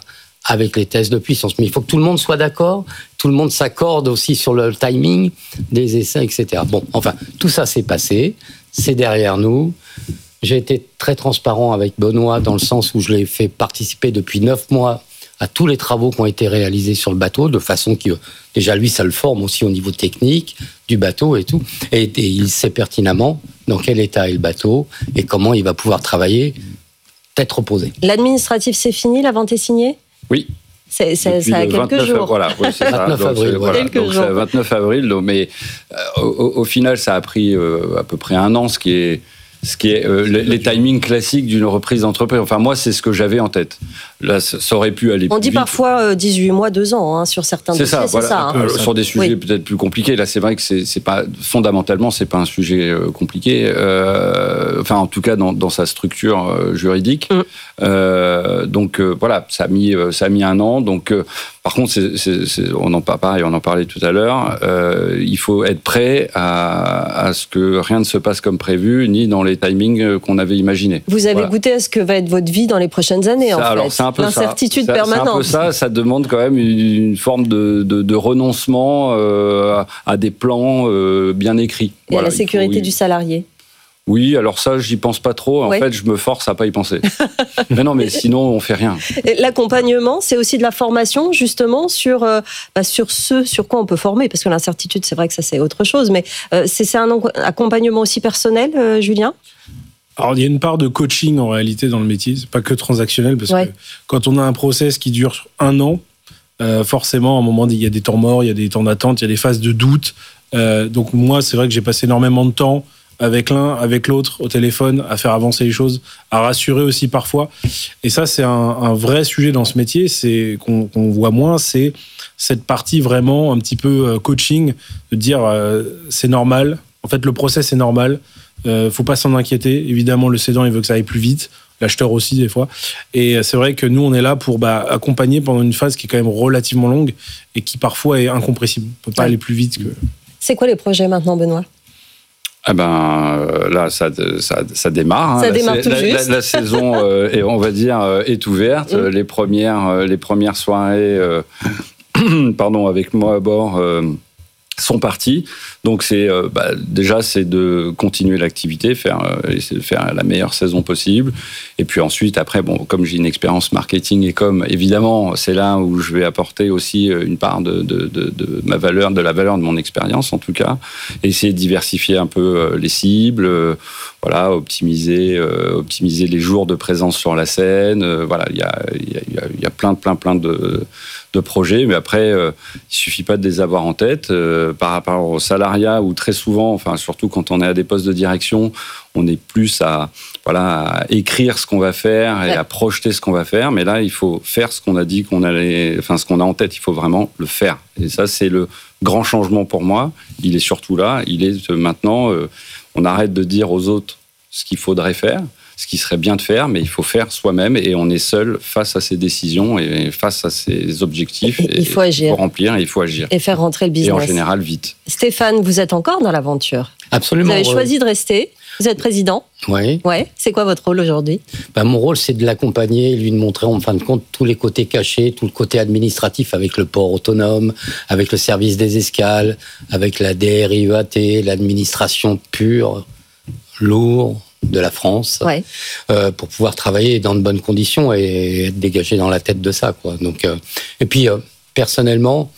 avec les tests de puissance. Mais il faut que tout le monde soit d'accord, tout le monde s'accorde aussi sur le timing des essais, et cetera. Bon, enfin, tout ça s'est passé, c'est derrière nous. J'ai été très transparent avec Benoît dans le sens où je l'ai fait participer depuis neuf mois à tous les travaux qui ont été réalisés sur le bateau, de façon que, déjà lui, ça le forme aussi au niveau technique du bateau et tout. Et, et il sait pertinemment dans quel état est le bateau et comment il va pouvoir travailler, tête reposée.
L'administratif, c'est fini, la vente est signée ?
Oui.
C'est, c'est, ça a quelques jours.
Voilà, oui, c'est ça.
vingt-neuf avril.
Voilà,
Quelques
donc
jours.
c'est vingt-neuf avril, donc, mais euh, au, au final, ça a pris euh, à peu près un an, ce qui est, ce qui est euh, les, les timings classiques d'une reprise d'entreprise. Enfin, moi, c'est ce que j'avais en tête. Là, ça aurait pu aller
On
plus
dit
vite.
parfois euh, dix-huit mois, deux ans hein, sur certains
C'est
dossiers,
ça,
c'est
voilà.
ça. Hein.
Euh, sur des sujets
oui.
peut-être plus compliqués. Là, c'est vrai que c'est, c'est pas fondamentalement, c'est pas un sujet euh, compliqué. Euh, enfin, en tout cas, dans, dans sa structure euh, juridique. Mm. Euh, donc euh, voilà, ça a mis, euh, ça a mis un an. Donc, euh, par contre, c'est, c'est, c'est, on en pareil, on en parlait tout à l'heure. Euh, il faut être prêt à, à ce que rien ne se passe comme prévu, ni dans les timings qu'on avait imaginés.
Vous avez
voilà.
goûté à ce que va être votre vie dans les prochaines années,
ça,
en fait.
Alors, c'est un peu
l'incertitude
ça.
permanente.
C'est un peu ça. Ça demande quand même une forme de, de, de renoncement euh, à des plans euh, bien écrits.
Et voilà, à la sécurité faut, oui. du salarié.
Oui, alors ça, j'y pense pas trop. En ouais. fait, je me force à pas y penser. mais non, mais sinon, on fait rien.
Et l'accompagnement, c'est aussi de la formation, justement, sur, euh, bah, sur ce sur quoi on peut former. Parce que l'incertitude, c'est vrai que ça, c'est autre chose. Mais euh, c'est, c'est un accompagnement aussi personnel, euh, Julien ?
Alors, il y a une part de coaching, en réalité, dans le métier. C'est pas que transactionnel, parce ouais. que quand on a un process qui dure un an, euh, forcément, à un moment, il y a des temps morts, il y a des temps d'attente, il y a des phases de doute. Euh, donc, moi, c'est vrai que j'ai passé énormément de temps avec l'un, avec l'autre, au téléphone, à faire avancer les choses, à rassurer aussi parfois. Et ça, c'est un, un vrai sujet dans ce métier, c'est qu'on, qu'on voit moins, c'est cette partie vraiment un petit peu coaching, de dire euh, c'est normal, en fait le process est normal, euh, faut pas s'en inquiéter, évidemment le cédant il veut que ça aille plus vite, l'acheteur aussi des fois, et c'est vrai que nous on est là pour bah, accompagner pendant une phase qui est quand même relativement longue et qui parfois est incompressible, on peut pas ouais. aller plus vite que...
C'est quoi les projets maintenant, Benoît ?
Ah ben là, ça, ça, ça démarre. Hein.
Ça
la,
démarre tout
la,
juste.
La, la saison, euh, est, on va dire, euh, est ouverte. Mmh. Les premières, euh, les premières soirées, euh, pardon, avec moi à bord. Euh, sont partis. Donc c'est euh, bah, déjà c'est de continuer l'activité, faire euh, essayer de faire la meilleure saison possible. Et puis ensuite après bon comme j'ai une expérience marketing et comme évidemment c'est là où je vais apporter aussi une part de, de, de, de ma valeur, de la valeur de mon expérience en tout cas. Et essayer de diversifier un peu euh, les cibles, euh, voilà, optimiser euh, optimiser les jours de présence sur la scène. Euh, voilà, il y a il y a il y a plein plein plein de de projets, mais après, euh, il suffit pas de les avoir en tête. Euh, par rapport au salariat, où très souvent, enfin surtout quand on est à des postes de direction, on est plus à, voilà, à écrire ce qu'on va faire et ouais. à projeter ce qu'on va faire. Mais là, il faut faire ce qu'on a dit qu'on allait, enfin ce qu'on a en tête. Il faut vraiment le faire. Et ça, c'est le grand changement pour moi. Il est surtout là. Il est maintenant, euh, on arrête de dire aux autres ce qu'il faudrait faire, ce qui serait bien de faire, mais il faut faire soi-même et on est seul face à ses décisions et face à ses objectifs.
Et il faut agir.
Il faut remplir et il faut agir.
Et faire rentrer le business.
Et en général, vite.
Stéphane, vous êtes encore dans l'aventure.
Absolument.
Vous avez choisi de rester. Vous êtes président.
Oui.
Ouais. C'est quoi votre rôle aujourd'hui ?
Ben, mon rôle, c'est de l'accompagner et lui de montrer, en fin de compte, tous les côtés cachés, tout le côté administratif avec le port autonome, avec le service des escales, avec la D R I E A T, l'administration pure, lourde de la France,
ouais.
euh, pour pouvoir travailler dans de bonnes conditions et être dégagé dans la tête de ça, quoi. Donc, euh, et puis, euh, personnellement,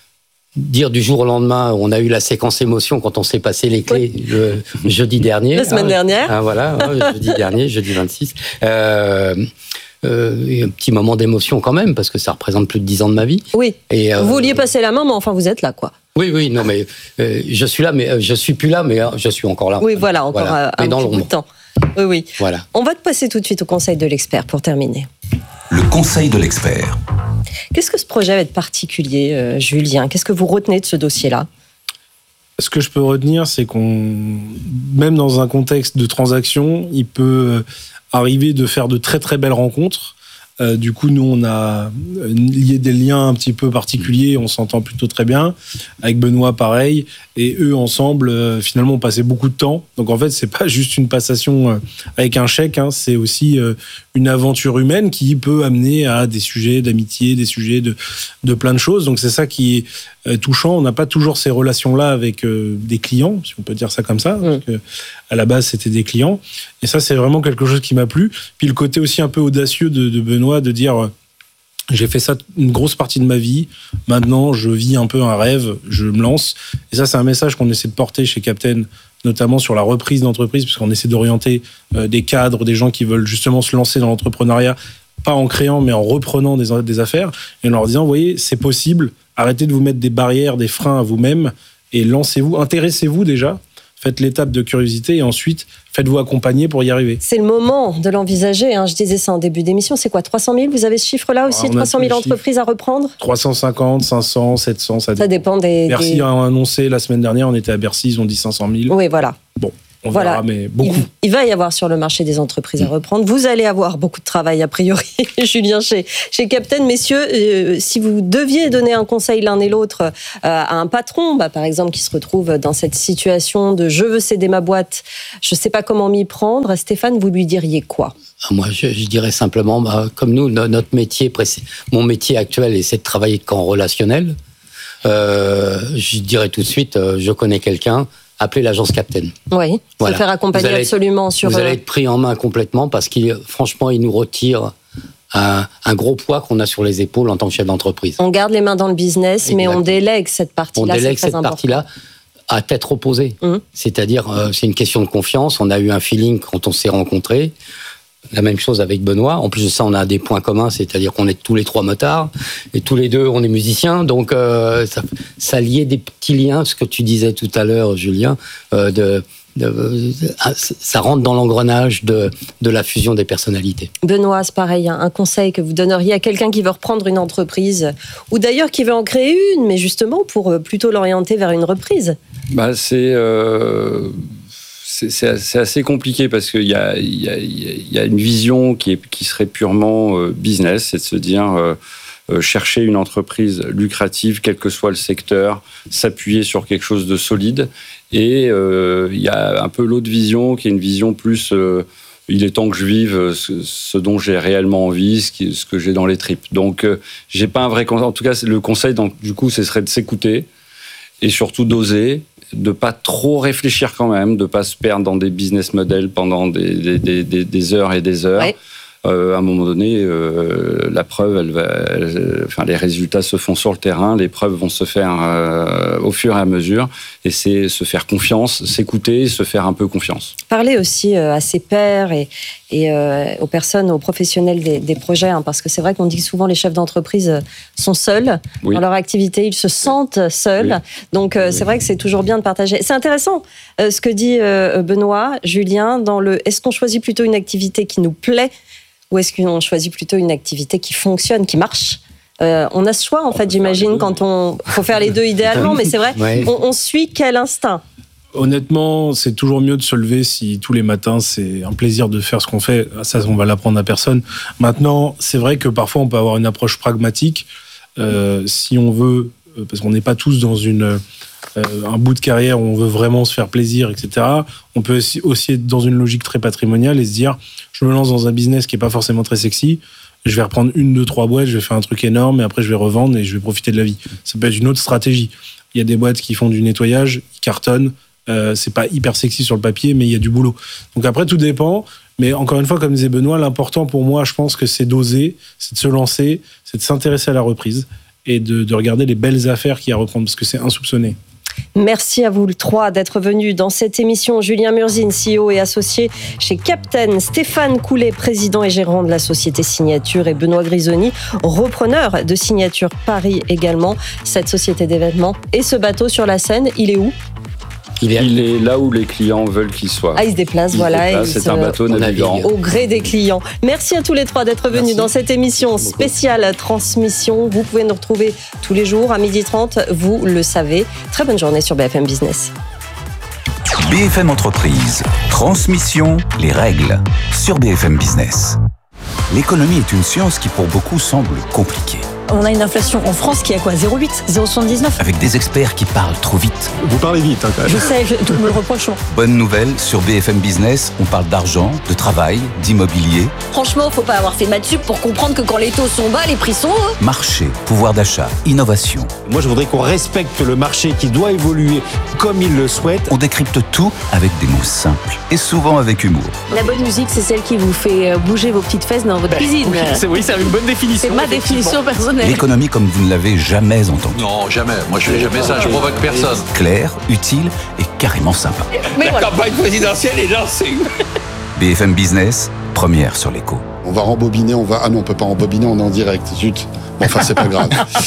dire du jour au lendemain, on a eu la séquence émotion quand on s'est passé les clés oui. le jeudi dernier.
La semaine
hein,
dernière.
Hein, voilà, hein, jeudi dernier, jeudi vingt-six. Euh, euh, un petit moment d'émotion quand même, parce que ça représente plus de dix ans de ma vie.
Oui,
et, euh,
vous vouliez passer la main, mais enfin, vous êtes là, quoi.
Oui, oui, non, mais euh, je suis là, mais euh, je suis plus là, mais euh, je suis encore là.
Oui, voilà, encore voilà. un, un
dans
petit bout de temps. Oui, oui.
Voilà.
On va te passer tout de suite au conseil de l'expert pour terminer.
Le conseil de l'expert.
Qu'est-ce que ce projet va être particulier, euh, Julien ? Qu'est-ce que vous retenez de ce dossier-là ?
Ce que je peux retenir, c'est qu'on, même dans un contexte de transaction, il peut arriver de faire de très très belles rencontres Euh, du coup, nous, on a lié des liens un petit peu particuliers. On s'entend plutôt très bien. Avec Benoît, pareil. Et eux, ensemble, euh, finalement, on passait beaucoup de temps. Donc, en fait, c'est pas juste une passation euh, avec un chèque. Hein, c'est aussi euh, une aventure humaine qui peut amener à des sujets d'amitié, des sujets de, de plein de choses. Donc, c'est ça qui est euh, touchant. On n'a pas toujours ces relations-là avec euh, des clients, si on peut dire ça comme ça. Mmh. Parce que, à la base, c'était des clients. Et ça, c'est vraiment quelque chose qui m'a plu. Puis le côté aussi un peu audacieux de, de Benoît, de dire... J'ai fait ça une grosse partie de ma vie. Maintenant, je vis un peu un rêve, je me lance. Et ça, c'est un message qu'on essaie de porter chez Captain, notamment sur la reprise d'entreprise, parce qu'on essaie d'orienter euh, des cadres, des gens qui veulent justement se lancer dans l'entrepreneuriat, pas en créant, mais en reprenant des, des affaires, et en leur disant, vous voyez, c'est possible, arrêtez de vous mettre des barrières, des freins à vous-même, et lancez-vous, intéressez-vous déjà, faites l'étape de curiosité, et ensuite, faites-vous accompagner pour y arriver.
C'est le moment de l'envisager. Hein. Je disais ça en début d'émission. C'est quoi, trois cent mille? Vous avez ce chiffre-là aussi, trois cent mille entreprises à reprendre?
trois cent cinquante, cinq cents, sept cents, ça,
ça dépend des...
Bercy
des...
a annoncé la semaine dernière, on était à Bercy, ils ont dit cinq cent mille.
Oui, voilà.
Bon. On
voilà.
verra, mais beaucoup.
Il, il va y avoir sur le marché des entreprises à reprendre. Vous allez avoir beaucoup de travail, a priori, Julien, chez, chez Captain. Messieurs, euh, si vous deviez donner un conseil l'un et l'autre euh, à un patron, bah, par exemple, qui se retrouve dans cette situation de « je veux céder ma boîte, je ne sais pas comment m'y prendre », Stéphane, vous lui diriez quoi?
Moi, je, je dirais simplement, bah, comme nous, notre métier, mon métier actuel, c'est de travailler qu'en relationnel. Euh, je dirais tout de suite, euh, je connais quelqu'un, appelez l'agence Captain.
Oui, voilà. Se faire accompagner
vous
absolument
être,
sur...
Vous allez être pris en main complètement parce qu'il, franchement, il nous retire un, un gros poids qu'on a sur les épaules en tant que chef d'entreprise.
On garde les mains dans le business, exactement. Mais on délègue cette partie-là.
On délègue cette partie-là à tête reposée. Mmh. C'est-à-dire, euh, c'est une question de confiance. On a eu un feeling quand on s'est rencontrés. La même chose avec Benoît. En plus de ça, on a des points communs, c'est-à-dire qu'on est tous les trois motards et tous les deux, on est musiciens. Donc, euh, ça, ça liait des petits liens, ce que tu disais tout à l'heure, Julien, euh, de, de, de, ça rentre dans l'engrenage de, de la fusion des personnalités.
Benoît, c'est pareil, un conseil que vous donneriez à quelqu'un qui veut reprendre une entreprise ou d'ailleurs qui veut en créer une, mais justement pour plutôt l'orienter vers une reprise.
Bah, c'est... Euh... C'est assez compliqué parce qu'il y a, il y, a, il y a une vision qui, est, qui serait purement business, c'est de se dire euh, chercher une entreprise lucrative, quel que soit le secteur, s'appuyer sur quelque chose de solide. Et euh, il y a un peu l'autre vision qui est une vision plus euh, il est temps que je vive ce, ce dont j'ai réellement envie, ce, qui, ce que j'ai dans les tripes. Donc euh, j'ai pas un vrai conseil. En tout cas, le conseil, donc, du coup, ce serait de s'écouter et surtout d'oser, de pas trop réfléchir quand même, de pas se perdre dans des business models pendant des, des, des, des heures et des heures. Ouais. Euh, à un moment donné, euh, la preuve, elle va, elle, enfin, les résultats se font sur le terrain, les preuves vont se faire euh, au fur et à mesure, et c'est se faire confiance, s'écouter, se faire un peu confiance.
Parler aussi euh, à ses pairs et, et euh, aux personnes, aux professionnels des, des projets, hein, parce que c'est vrai qu'on dit que souvent les chefs d'entreprise sont seuls oui. dans leur activité, ils se sentent seuls, oui. donc euh, oui. c'est vrai que c'est toujours bien de partager. C'est intéressant euh, ce que dit euh, Benoît, Julien, dans le est-ce qu'on choisit plutôt une activité qui nous plaît ou est-ce qu'on choisit plutôt une activité qui fonctionne, qui marche? euh, On a ce choix, en fait, j'imagine, quand on... faut faire les deux idéalement, mais c'est vrai, ouais. on, on suit quel instinct?
Honnêtement, c'est toujours mieux de se lever si tous les matins, c'est un plaisir de faire ce qu'on fait. Ça, on va l'apprendre à personne. Maintenant, c'est vrai que parfois, on peut avoir une approche pragmatique. Euh, si on veut, parce qu'on n'est pas tous dans une... Euh, un bout de carrière où on veut vraiment se faire plaisir, et cetera. On peut aussi, aussi être dans une logique très patrimoniale et se dire, je me lance dans un business qui n'est pas forcément très sexy, je vais reprendre une, deux, trois boîtes, je vais faire un truc énorme et après je vais revendre et je vais profiter de la vie. Ça peut être une autre stratégie. Il y a des boîtes qui font du nettoyage, qui cartonnent, euh, c'est pas hyper sexy sur le papier, mais il y a du boulot. Donc après, tout dépend. Mais encore une fois, comme disait Benoît, l'important pour moi, je pense que c'est d'oser, c'est de se lancer, c'est de s'intéresser à la reprise et de, de regarder les belles affaires qu'il y a à reprendre parce que c'est insoupçonné.
Merci à vous le trois d'être venus dans cette émission. Julien Murzine, C E O et associé chez Captain, Stéphane Coulet, président et gérant de la société Signature, et Benoît Grisoni, repreneur de Signature Paris également, cette société d'événements. Et ce bateau sur la Seine, il est où ?
Il est, il est là où les clients veulent qu'il soit.
Ah, il se déplace, il voilà.
Se déplace, c'est un bateau navigant.
Au gré des clients. Merci à tous les trois d'être venus Merci. Dans cette émission spéciale transmission. Vous pouvez nous retrouver tous les jours à midi trente, vous le savez. Très bonne journée sur B F M Business.
B F M Entreprise, transmission, les règles sur B F M Business. L'économie est une science qui pour beaucoup semble compliquée.
On a une inflation en France qui est à quoi zéro virgule huit, zéro virgule soixante-dix-neuf.
Avec des experts qui parlent trop vite.
Vous parlez vite, hein, quand même.
Je sais, je, tout me le reproche.
Bonne nouvelle, sur B F M Business, on parle d'argent, de travail, d'immobilier.
Franchement, faut pas avoir fait maths sup pour comprendre que quand les taux sont bas, les prix sont hauts.
Marché, pouvoir d'achat, innovation.
Moi, je voudrais qu'on respecte le marché qui doit évoluer comme il le souhaite.
On décrypte tout avec des mots simples et souvent avec humour.
La bonne musique, c'est celle qui vous fait bouger vos petites fesses dans votre
ben,
cuisine.
Oui, c'est, oui, c'est une bonne définition.
C'est ma définition personnelle.
L'économie comme vous ne l'avez jamais entendue.
Non, jamais. Moi, je fais jamais ça. Je provoque personne.
Claire, utile et carrément sympa.
Mais La voilà. campagne présidentielle est lancée.
B F M Business, première sur l'écho.
On va rembobiner, on va... Ah non, on peut pas rembobiner, on est en direct. Zut. Bon, enfin, c'est pas grave.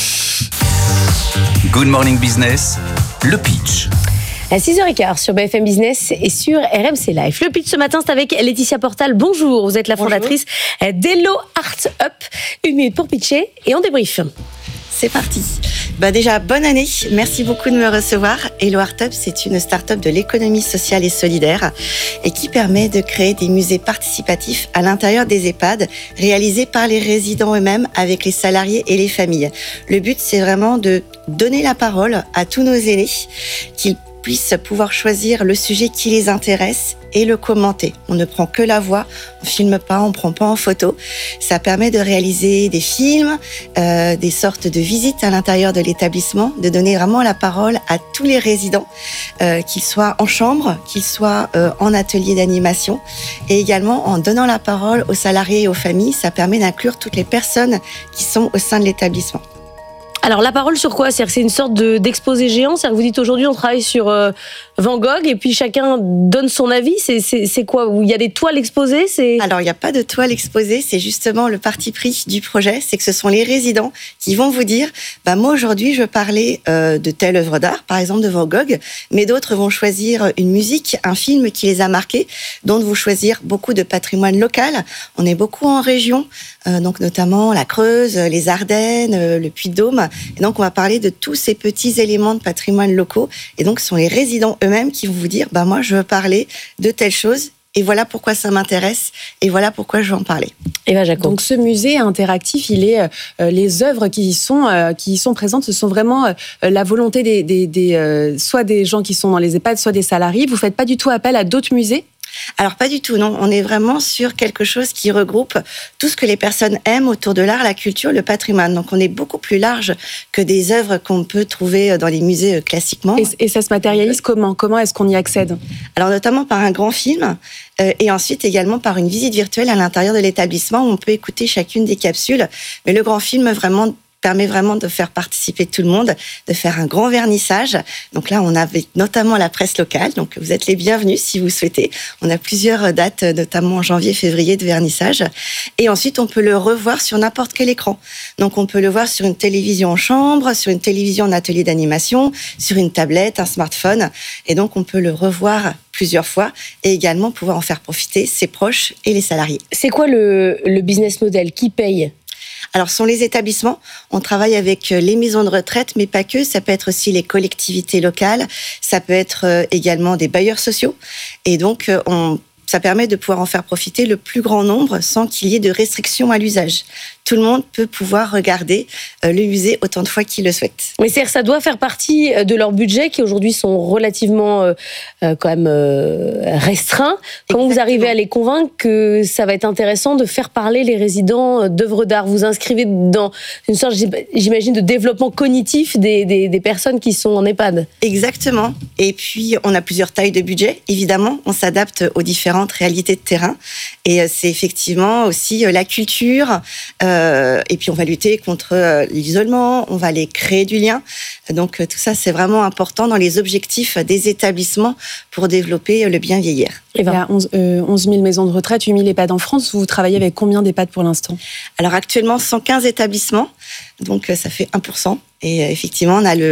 Good Morning Business, le pitch.
À six heures quinze sur B F M Business et sur R M C Live. Le pitch ce matin, c'est avec Laetitia Portal. Bonjour, vous êtes la fondatrice Bonjour. d'Hello Art Up. Une minute pour pitcher et on débrief.
C'est parti. Bah déjà, bonne année. Merci beaucoup de me recevoir. Hello Art Up, c'est une start-up de l'économie sociale et solidaire et qui permet de créer des musées participatifs à l'intérieur des EHPAD, réalisés par les résidents eux-mêmes avec les salariés et les familles. Le but, c'est vraiment de donner la parole à tous nos aînés, qu'ils puissent pouvoir choisir le sujet qui les intéresse et le commenter. On ne prend que la voix, on filme pas, on prend pas en photo. Ça permet de réaliser des films, euh, des sortes de visites à l'intérieur de l'établissement, de donner vraiment la parole à tous les résidents, euh, qu'ils soient en chambre, qu'ils soient euh, en atelier d'animation, et également en donnant la parole aux salariés et aux familles, ça permet d'inclure toutes les personnes qui sont au sein de l'établissement.
Alors, la parole sur quoi ? C'est-à-dire que c'est une sorte de, d'exposé géant. C'est-à-dire que vous dites aujourd'hui, on travaille sur euh, Van Gogh et puis chacun donne son avis. C'est, c'est, c'est quoi ? Il y a des toiles exposées c'est...
Alors, il n'y a pas de toiles exposées. C'est justement le parti pris du projet. C'est que ce sont les résidents qui vont vous dire bah, moi, aujourd'hui, je veux parler euh, de telle œuvre d'art, par exemple de Van Gogh, mais d'autres vont choisir une musique, un film qui les a marqués, d'autres vont choisir beaucoup de patrimoine local. On est beaucoup en région, euh, donc notamment la Creuse, les Ardennes, euh, le Puy-de-Dôme. Et donc, on va parler de tous ces petits éléments de patrimoine locaux. Et donc, ce sont les résidents eux-mêmes qui vont vous dire, bah, moi, je veux parler de telle chose. Et voilà pourquoi ça m'intéresse. Et voilà pourquoi je veux en parler.
Et ben, Jacob.
Donc, ce musée interactif, il est, euh, les œuvres qui y sont, euh, qui y sont présentes, ce sont vraiment euh, la volonté des, des, des euh, soit des gens qui sont dans les EHPAD, soit des salariés. Vous faites pas du tout appel à d'autres musées ?
Alors pas du tout, non. On est vraiment sur quelque chose qui regroupe tout ce que les personnes aiment autour de l'art, la culture, le patrimoine. Donc on est beaucoup plus large que des œuvres qu'on peut trouver dans les musées classiquement.
Et, et ça se matérialise comment ? Comment est-ce qu'on y accède ?
Alors notamment par un grand film euh, et ensuite également par une visite virtuelle à l'intérieur de l'établissement où on peut écouter chacune des capsules. Mais le grand film vraiment permet vraiment de faire participer tout le monde, de faire un grand vernissage. Donc là, on avait notamment la presse locale. Donc vous êtes les bienvenus si vous souhaitez. On a plusieurs dates, notamment en janvier, février, de vernissage. Et ensuite, on peut le revoir sur n'importe quel écran. Donc on peut le voir sur une télévision en chambre, sur une télévision en atelier d'animation, sur une tablette, un smartphone. Et donc on peut le revoir plusieurs fois et également pouvoir en faire profiter ses proches et les salariés.
C'est quoi le, le business model ? Qui paye ?
Alors, ce sont les établissements. On travaille avec les maisons de retraite, mais pas que. Ça peut être aussi les collectivités locales. Ça peut être également des bailleurs sociaux. Et donc, on, ça permet de pouvoir en faire profiter le plus grand nombre sans qu'il y ait de restrictions à l'usage. Tout le monde peut pouvoir regarder le musée autant de fois qu'il le souhaite.
Mais c'est-à-dire que ça doit faire partie de leur budget qui aujourd'hui sont relativement euh, quand même euh, restreints. Comment Exactement. Vous arrivez à les convaincre que ça va être intéressant de faire parler les résidents d'œuvres d'art ? Vous inscrivez dans une sorte, j'imagine, de développement cognitif des, des, des personnes qui sont en EHPAD.
Exactement. Et puis, on a plusieurs tailles de budget. Évidemment, on s'adapte aux différentes réalités de terrain. Et c'est effectivement aussi la culture. Euh, et puis, on va lutter contre l'isolement. On va aller créer du lien. Donc, tout ça, c'est vraiment important dans les objectifs des établissements pour développer le bien vieillir.
Il y a onze, euh, onze mille maisons de retraite, huit mille EHPAD en France. Vous travaillez avec combien d'EHPAD pour l'instant ?
Alors, actuellement, cent quinze établissements. Donc, ça fait un pour cent. Et effectivement, on a le...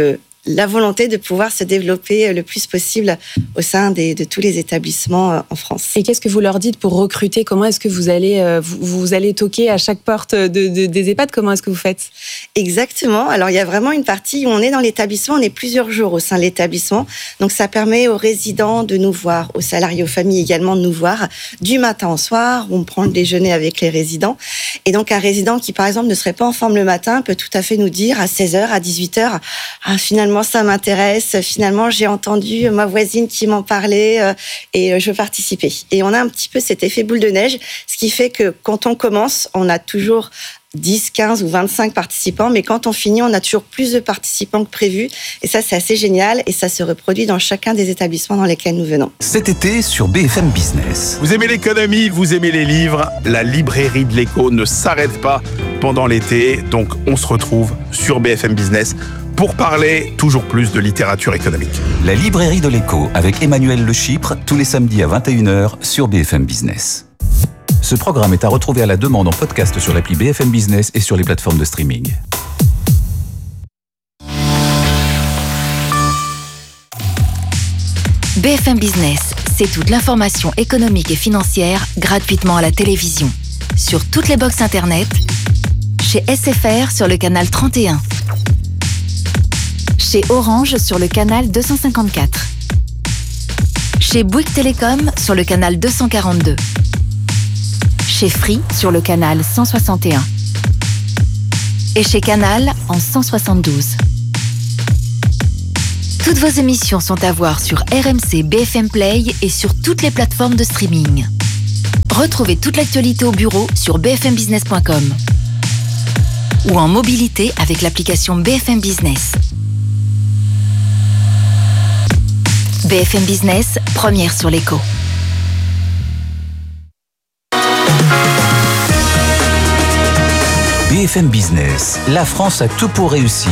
la volonté de pouvoir se développer le plus possible au sein des, de tous les établissements en France.
Et qu'est-ce que vous leur dites pour recruter? Comment est-ce que vous allez, vous, vous allez toquer à chaque porte de, de, des EHPAD? Comment est-ce que vous faites?
Exactement. Alors, il y a vraiment une partie où on est dans l'établissement, on est plusieurs jours au sein de l'établissement. Donc, ça permet aux résidents de nous voir, aux salariés, aux familles également de nous voir du matin au soir, où on prend le déjeuner avec les résidents. Et donc, un résident qui, par exemple, ne serait pas en forme le matin peut tout à fait nous dire à seize heures, à dix-huit heures, ah, finalement, ça m'intéresse. Finalement, j'ai entendu ma voisine qui m'en parlait euh, et je veux participer. Et on a un petit peu cet effet boule de neige, ce qui fait que quand on commence, on a toujours dix, quinze ou vingt-cinq participants, mais quand on finit, on a toujours plus de participants que prévu. Et ça, c'est assez génial et ça se reproduit dans chacun des établissements dans lesquels nous venons.
Cet été sur B F M Business.
Vous aimez l'économie, vous aimez les livres, la librairie de l'écho ne s'arrête pas pendant l'été, donc on se retrouve sur B F M Business pour parler toujours plus de littérature économique.
La librairie de l'écho avec Emmanuel Le Chypre, tous les samedis à vingt et une heures sur B F M Business. Ce programme est à retrouver à la demande en podcast sur l'appli B F M Business et sur les plateformes de streaming.
B F M Business, c'est toute l'information économique et financière gratuitement à la télévision. Sur toutes les box internet, chez S F R sur le canal trente et un, chez Orange sur le canal deux cent cinquante-quatre, chez Bouygues Télécom sur le canal deux cent quarante-deux, chez Free sur le canal cent soixante et un et chez Canal en cent soixante-douze. Toutes vos émissions sont à voir sur R M C B F M Play et sur toutes les plateformes de streaming. Retrouvez toute l'actualité au bureau sur b f m business point com ou en mobilité avec l'application B F M Business. B F M Business, première sur l'écho.
B F M Business, la France a tout pour réussir.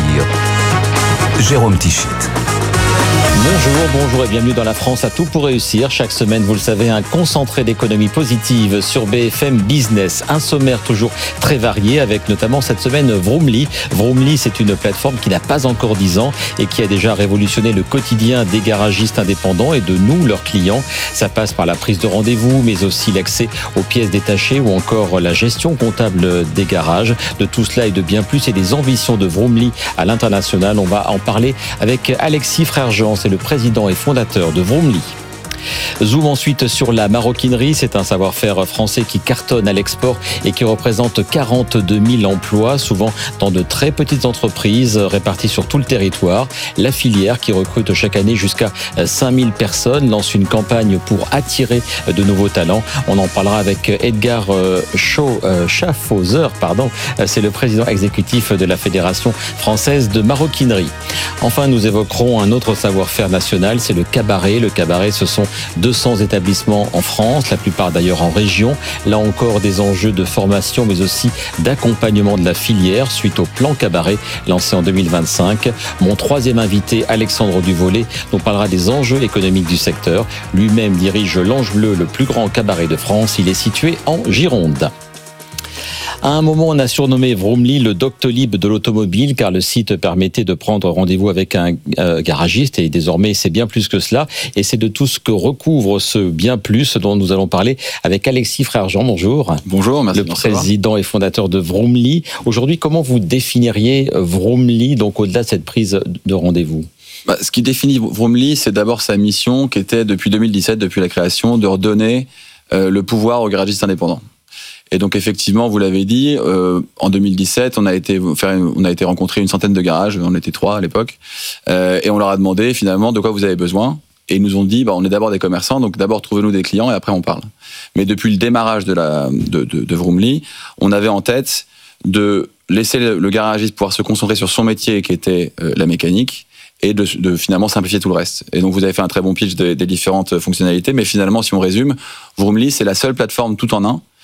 Jérôme Tichit.
Bonjour, bonjour et bienvenue dans La France a tout pour réussir. Chaque semaine, vous le savez, un concentré d'économie positive sur B F M Business. Un sommaire toujours très varié avec notamment cette semaine Vroomly. Vroomly, c'est une plateforme qui n'a pas encore dix ans et qui a déjà révolutionné le quotidien des garagistes indépendants et de nous, leurs clients. Ça passe par la prise de rendez-vous, mais aussi l'accès aux pièces détachées ou encore la gestion comptable des garages. De tout cela et de bien plus et des ambitions de Vroomly à l'international. On va en parler avec Alexis Frère-Jean, c'est le président et fondateur de Vroomly. Zoom ensuite sur la maroquinerie, c'est un savoir-faire français qui cartonne à l'export et qui représente quarante-deux mille emplois, souvent dans de très petites entreprises réparties sur tout le territoire. La filière, qui recrute chaque année jusqu'à cinq mille personnes, lance une campagne pour attirer de nouveaux talents. On en parlera avec Edgar Schaffhauser, pardon, c'est le président exécutif de la Fédération française de maroquinerie. Enfin, nous évoquerons un autre savoir-faire national, c'est le cabaret. Le cabaret, ce sont deux cents établissements en France, la plupart d'ailleurs en région. Là encore, des enjeux de formation, mais aussi d'accompagnement de la filière suite au plan cabaret lancé en deux mille vingt-cinq. Mon troisième invité, Alexandre Duvollet, nous parlera des enjeux économiques du secteur. Lui-même dirige l'Ange Bleu, le plus grand cabaret de France. Il est situé en Gironde. À un moment, on a surnommé Vroomly le Doctolib de l'automobile, car le site permettait de prendre rendez-vous avec un euh, garagiste, et désormais c'est bien plus que cela, et c'est de tout ce que recouvre ce bien plus dont nous allons parler avec Alexis Frère-Jean. Bonjour.
Bonjour, merci.
Le président et fondateur de Vroomly. Aujourd'hui, comment vous définiriez Vroomly, donc au-delà de cette prise de rendez-vous?
Bah, ce qui définit Vroomly, c'est d'abord sa mission, qui était depuis deux mille dix-sept, depuis la création, de redonner euh, le pouvoir aux garagistes indépendants. Et donc effectivement, vous l'avez dit, euh, en deux mille dix-sept, on a été faire, on a été rencontrer une centaine de garages, on était trois à l'époque, euh, et on leur a demandé finalement de quoi vous avez besoin. Et ils nous ont dit, bah, on est d'abord des commerçants, donc d'abord trouvez-nous des clients et après on parle. Mais depuis le démarrage de la de, de, de Vroomly, on avait en tête de laisser le, le garagiste pouvoir se concentrer sur son métier qui était euh, la mécanique, et de, de finalement simplifier tout le reste. Et donc vous avez fait un très bon pitch des, des différentes fonctionnalités, mais finalement, si on résume, Vroomly, c'est la seule plateforme tout en un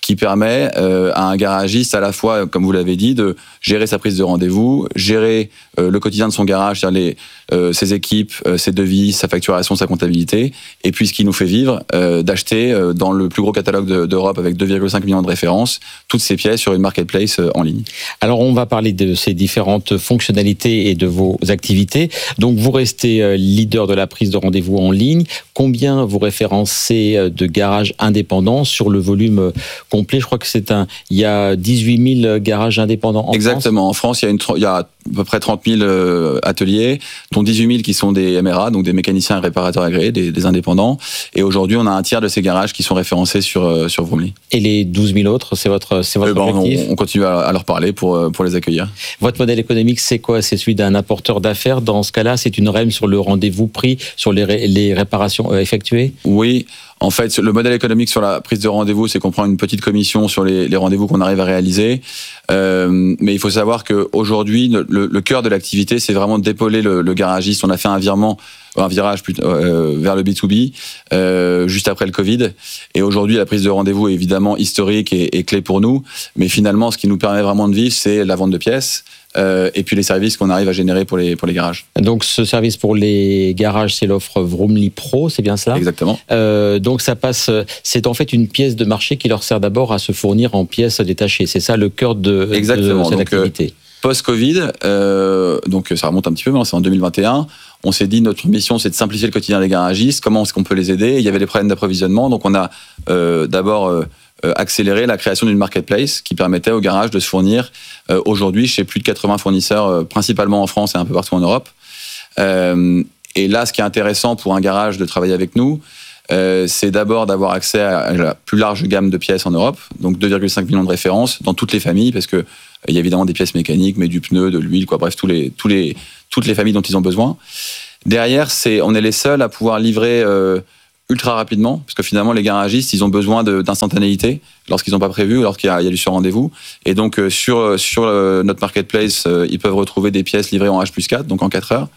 qui permet euh, à un garagiste à la fois, comme vous l'avez dit, de gérer sa prise de rendez-vous, gérer euh, le quotidien de son garage, c'est-à-dire les, euh, ses équipes, euh, ses devis, sa facturation, sa comptabilité, et puis ce qui nous fait vivre, euh, d'acheter euh, dans le plus gros catalogue de, d'Europe avec deux virgule cinq millions de références, toutes ces pièces sur une marketplace euh, en ligne.
Alors on va parler de ces différentes fonctionnalités et de vos activités. Donc vous restez euh, leader de la prise de rendez-vous en ligne. Combien vous référencez euh, de garages indépendants sur le volume euh, complet? Je crois que c'est un, il y a dix-huit mille garages indépendants en
Exactement.
France.
En France, il y a, une, il y a à peu près trente mille euh, ateliers, dont dix-huit mille qui sont des M R A, donc des mécaniciens et réparateurs agréés, des, des indépendants. Et aujourd'hui, on a un tiers de ces garages qui sont référencés sur, euh, sur Vroomly.
Et les douze mille autres, c'est votre, c'est votre
eh ben,
objectif?
on, on continue à, à leur parler pour, pour les accueillir.
Votre modèle économique, c'est quoi? C'est celui d'un apporteur d'affaires. Dans ce cas-là, c'est une R E M sur le rendez-vous pris, sur les, ré, les réparations effectuées?
Oui. En fait, le modèle économique sur la prise de rendez-vous, c'est qu'on prend une petite commission sur les, les rendez-vous qu'on arrive à réaliser. Euh, mais il faut savoir qu'aujourd'hui, le, le cœur de l'activité, c'est vraiment d'épauler le, le garagiste. On a fait un virement, un virage plutôt, euh, vers le B deux B euh, juste après le Covid. Et aujourd'hui, la prise de rendez-vous est évidemment historique et, et clé pour nous. Mais finalement, ce qui nous permet vraiment de vivre, c'est la vente de pièces. Euh, et puis les services qu'on arrive à générer pour les, pour les garages.
Donc ce service pour les garages, c'est l'offre Vroomly Pro, c'est bien ça?
Exactement.
Euh, donc ça passe, c'est en fait une pièce de marché qui leur sert d'abord à se fournir en pièces détachées. C'est ça le cœur de,
Exactement.
de cette
donc,
activité.
Euh, post-Covid, euh, donc ça remonte un petit peu, mais c'est en deux mille vingt et un. On s'est dit notre mission, c'est de simplifier le quotidien des garagistes. Comment est-ce qu'on peut les aider? Il y avait des problèmes d'approvisionnement, donc on a euh, d'abord euh, accélérer la création d'une marketplace qui permettait aux garages de se fournir euh, aujourd'hui chez plus de quatre-vingts fournisseurs, euh, principalement en France et un peu partout en Europe. Euh, et là, ce qui est intéressant pour un garage de travailler avec nous, euh, c'est d'abord d'avoir accès à la plus large gamme de pièces en Europe, donc deux virgule cinq millions de références dans toutes les familles, parce que euh, il y a évidemment des pièces mécaniques, mais du pneu, de l'huile, quoi, bref, tous les, tous les, toutes les familles dont ils ont besoin. Derrière, c'est, on est les seuls à pouvoir livrer euh, ultra rapidement, parce que finalement les garagistes, ils ont besoin de, d'instantanéité lorsqu'ils n'ont pas prévu, lorsqu'il y a, il y a du sur-rendez-vous. Et donc euh, sur, sur euh, notre marketplace, euh, ils peuvent retrouver des pièces livrées en H plus quatre, donc en quatre heures.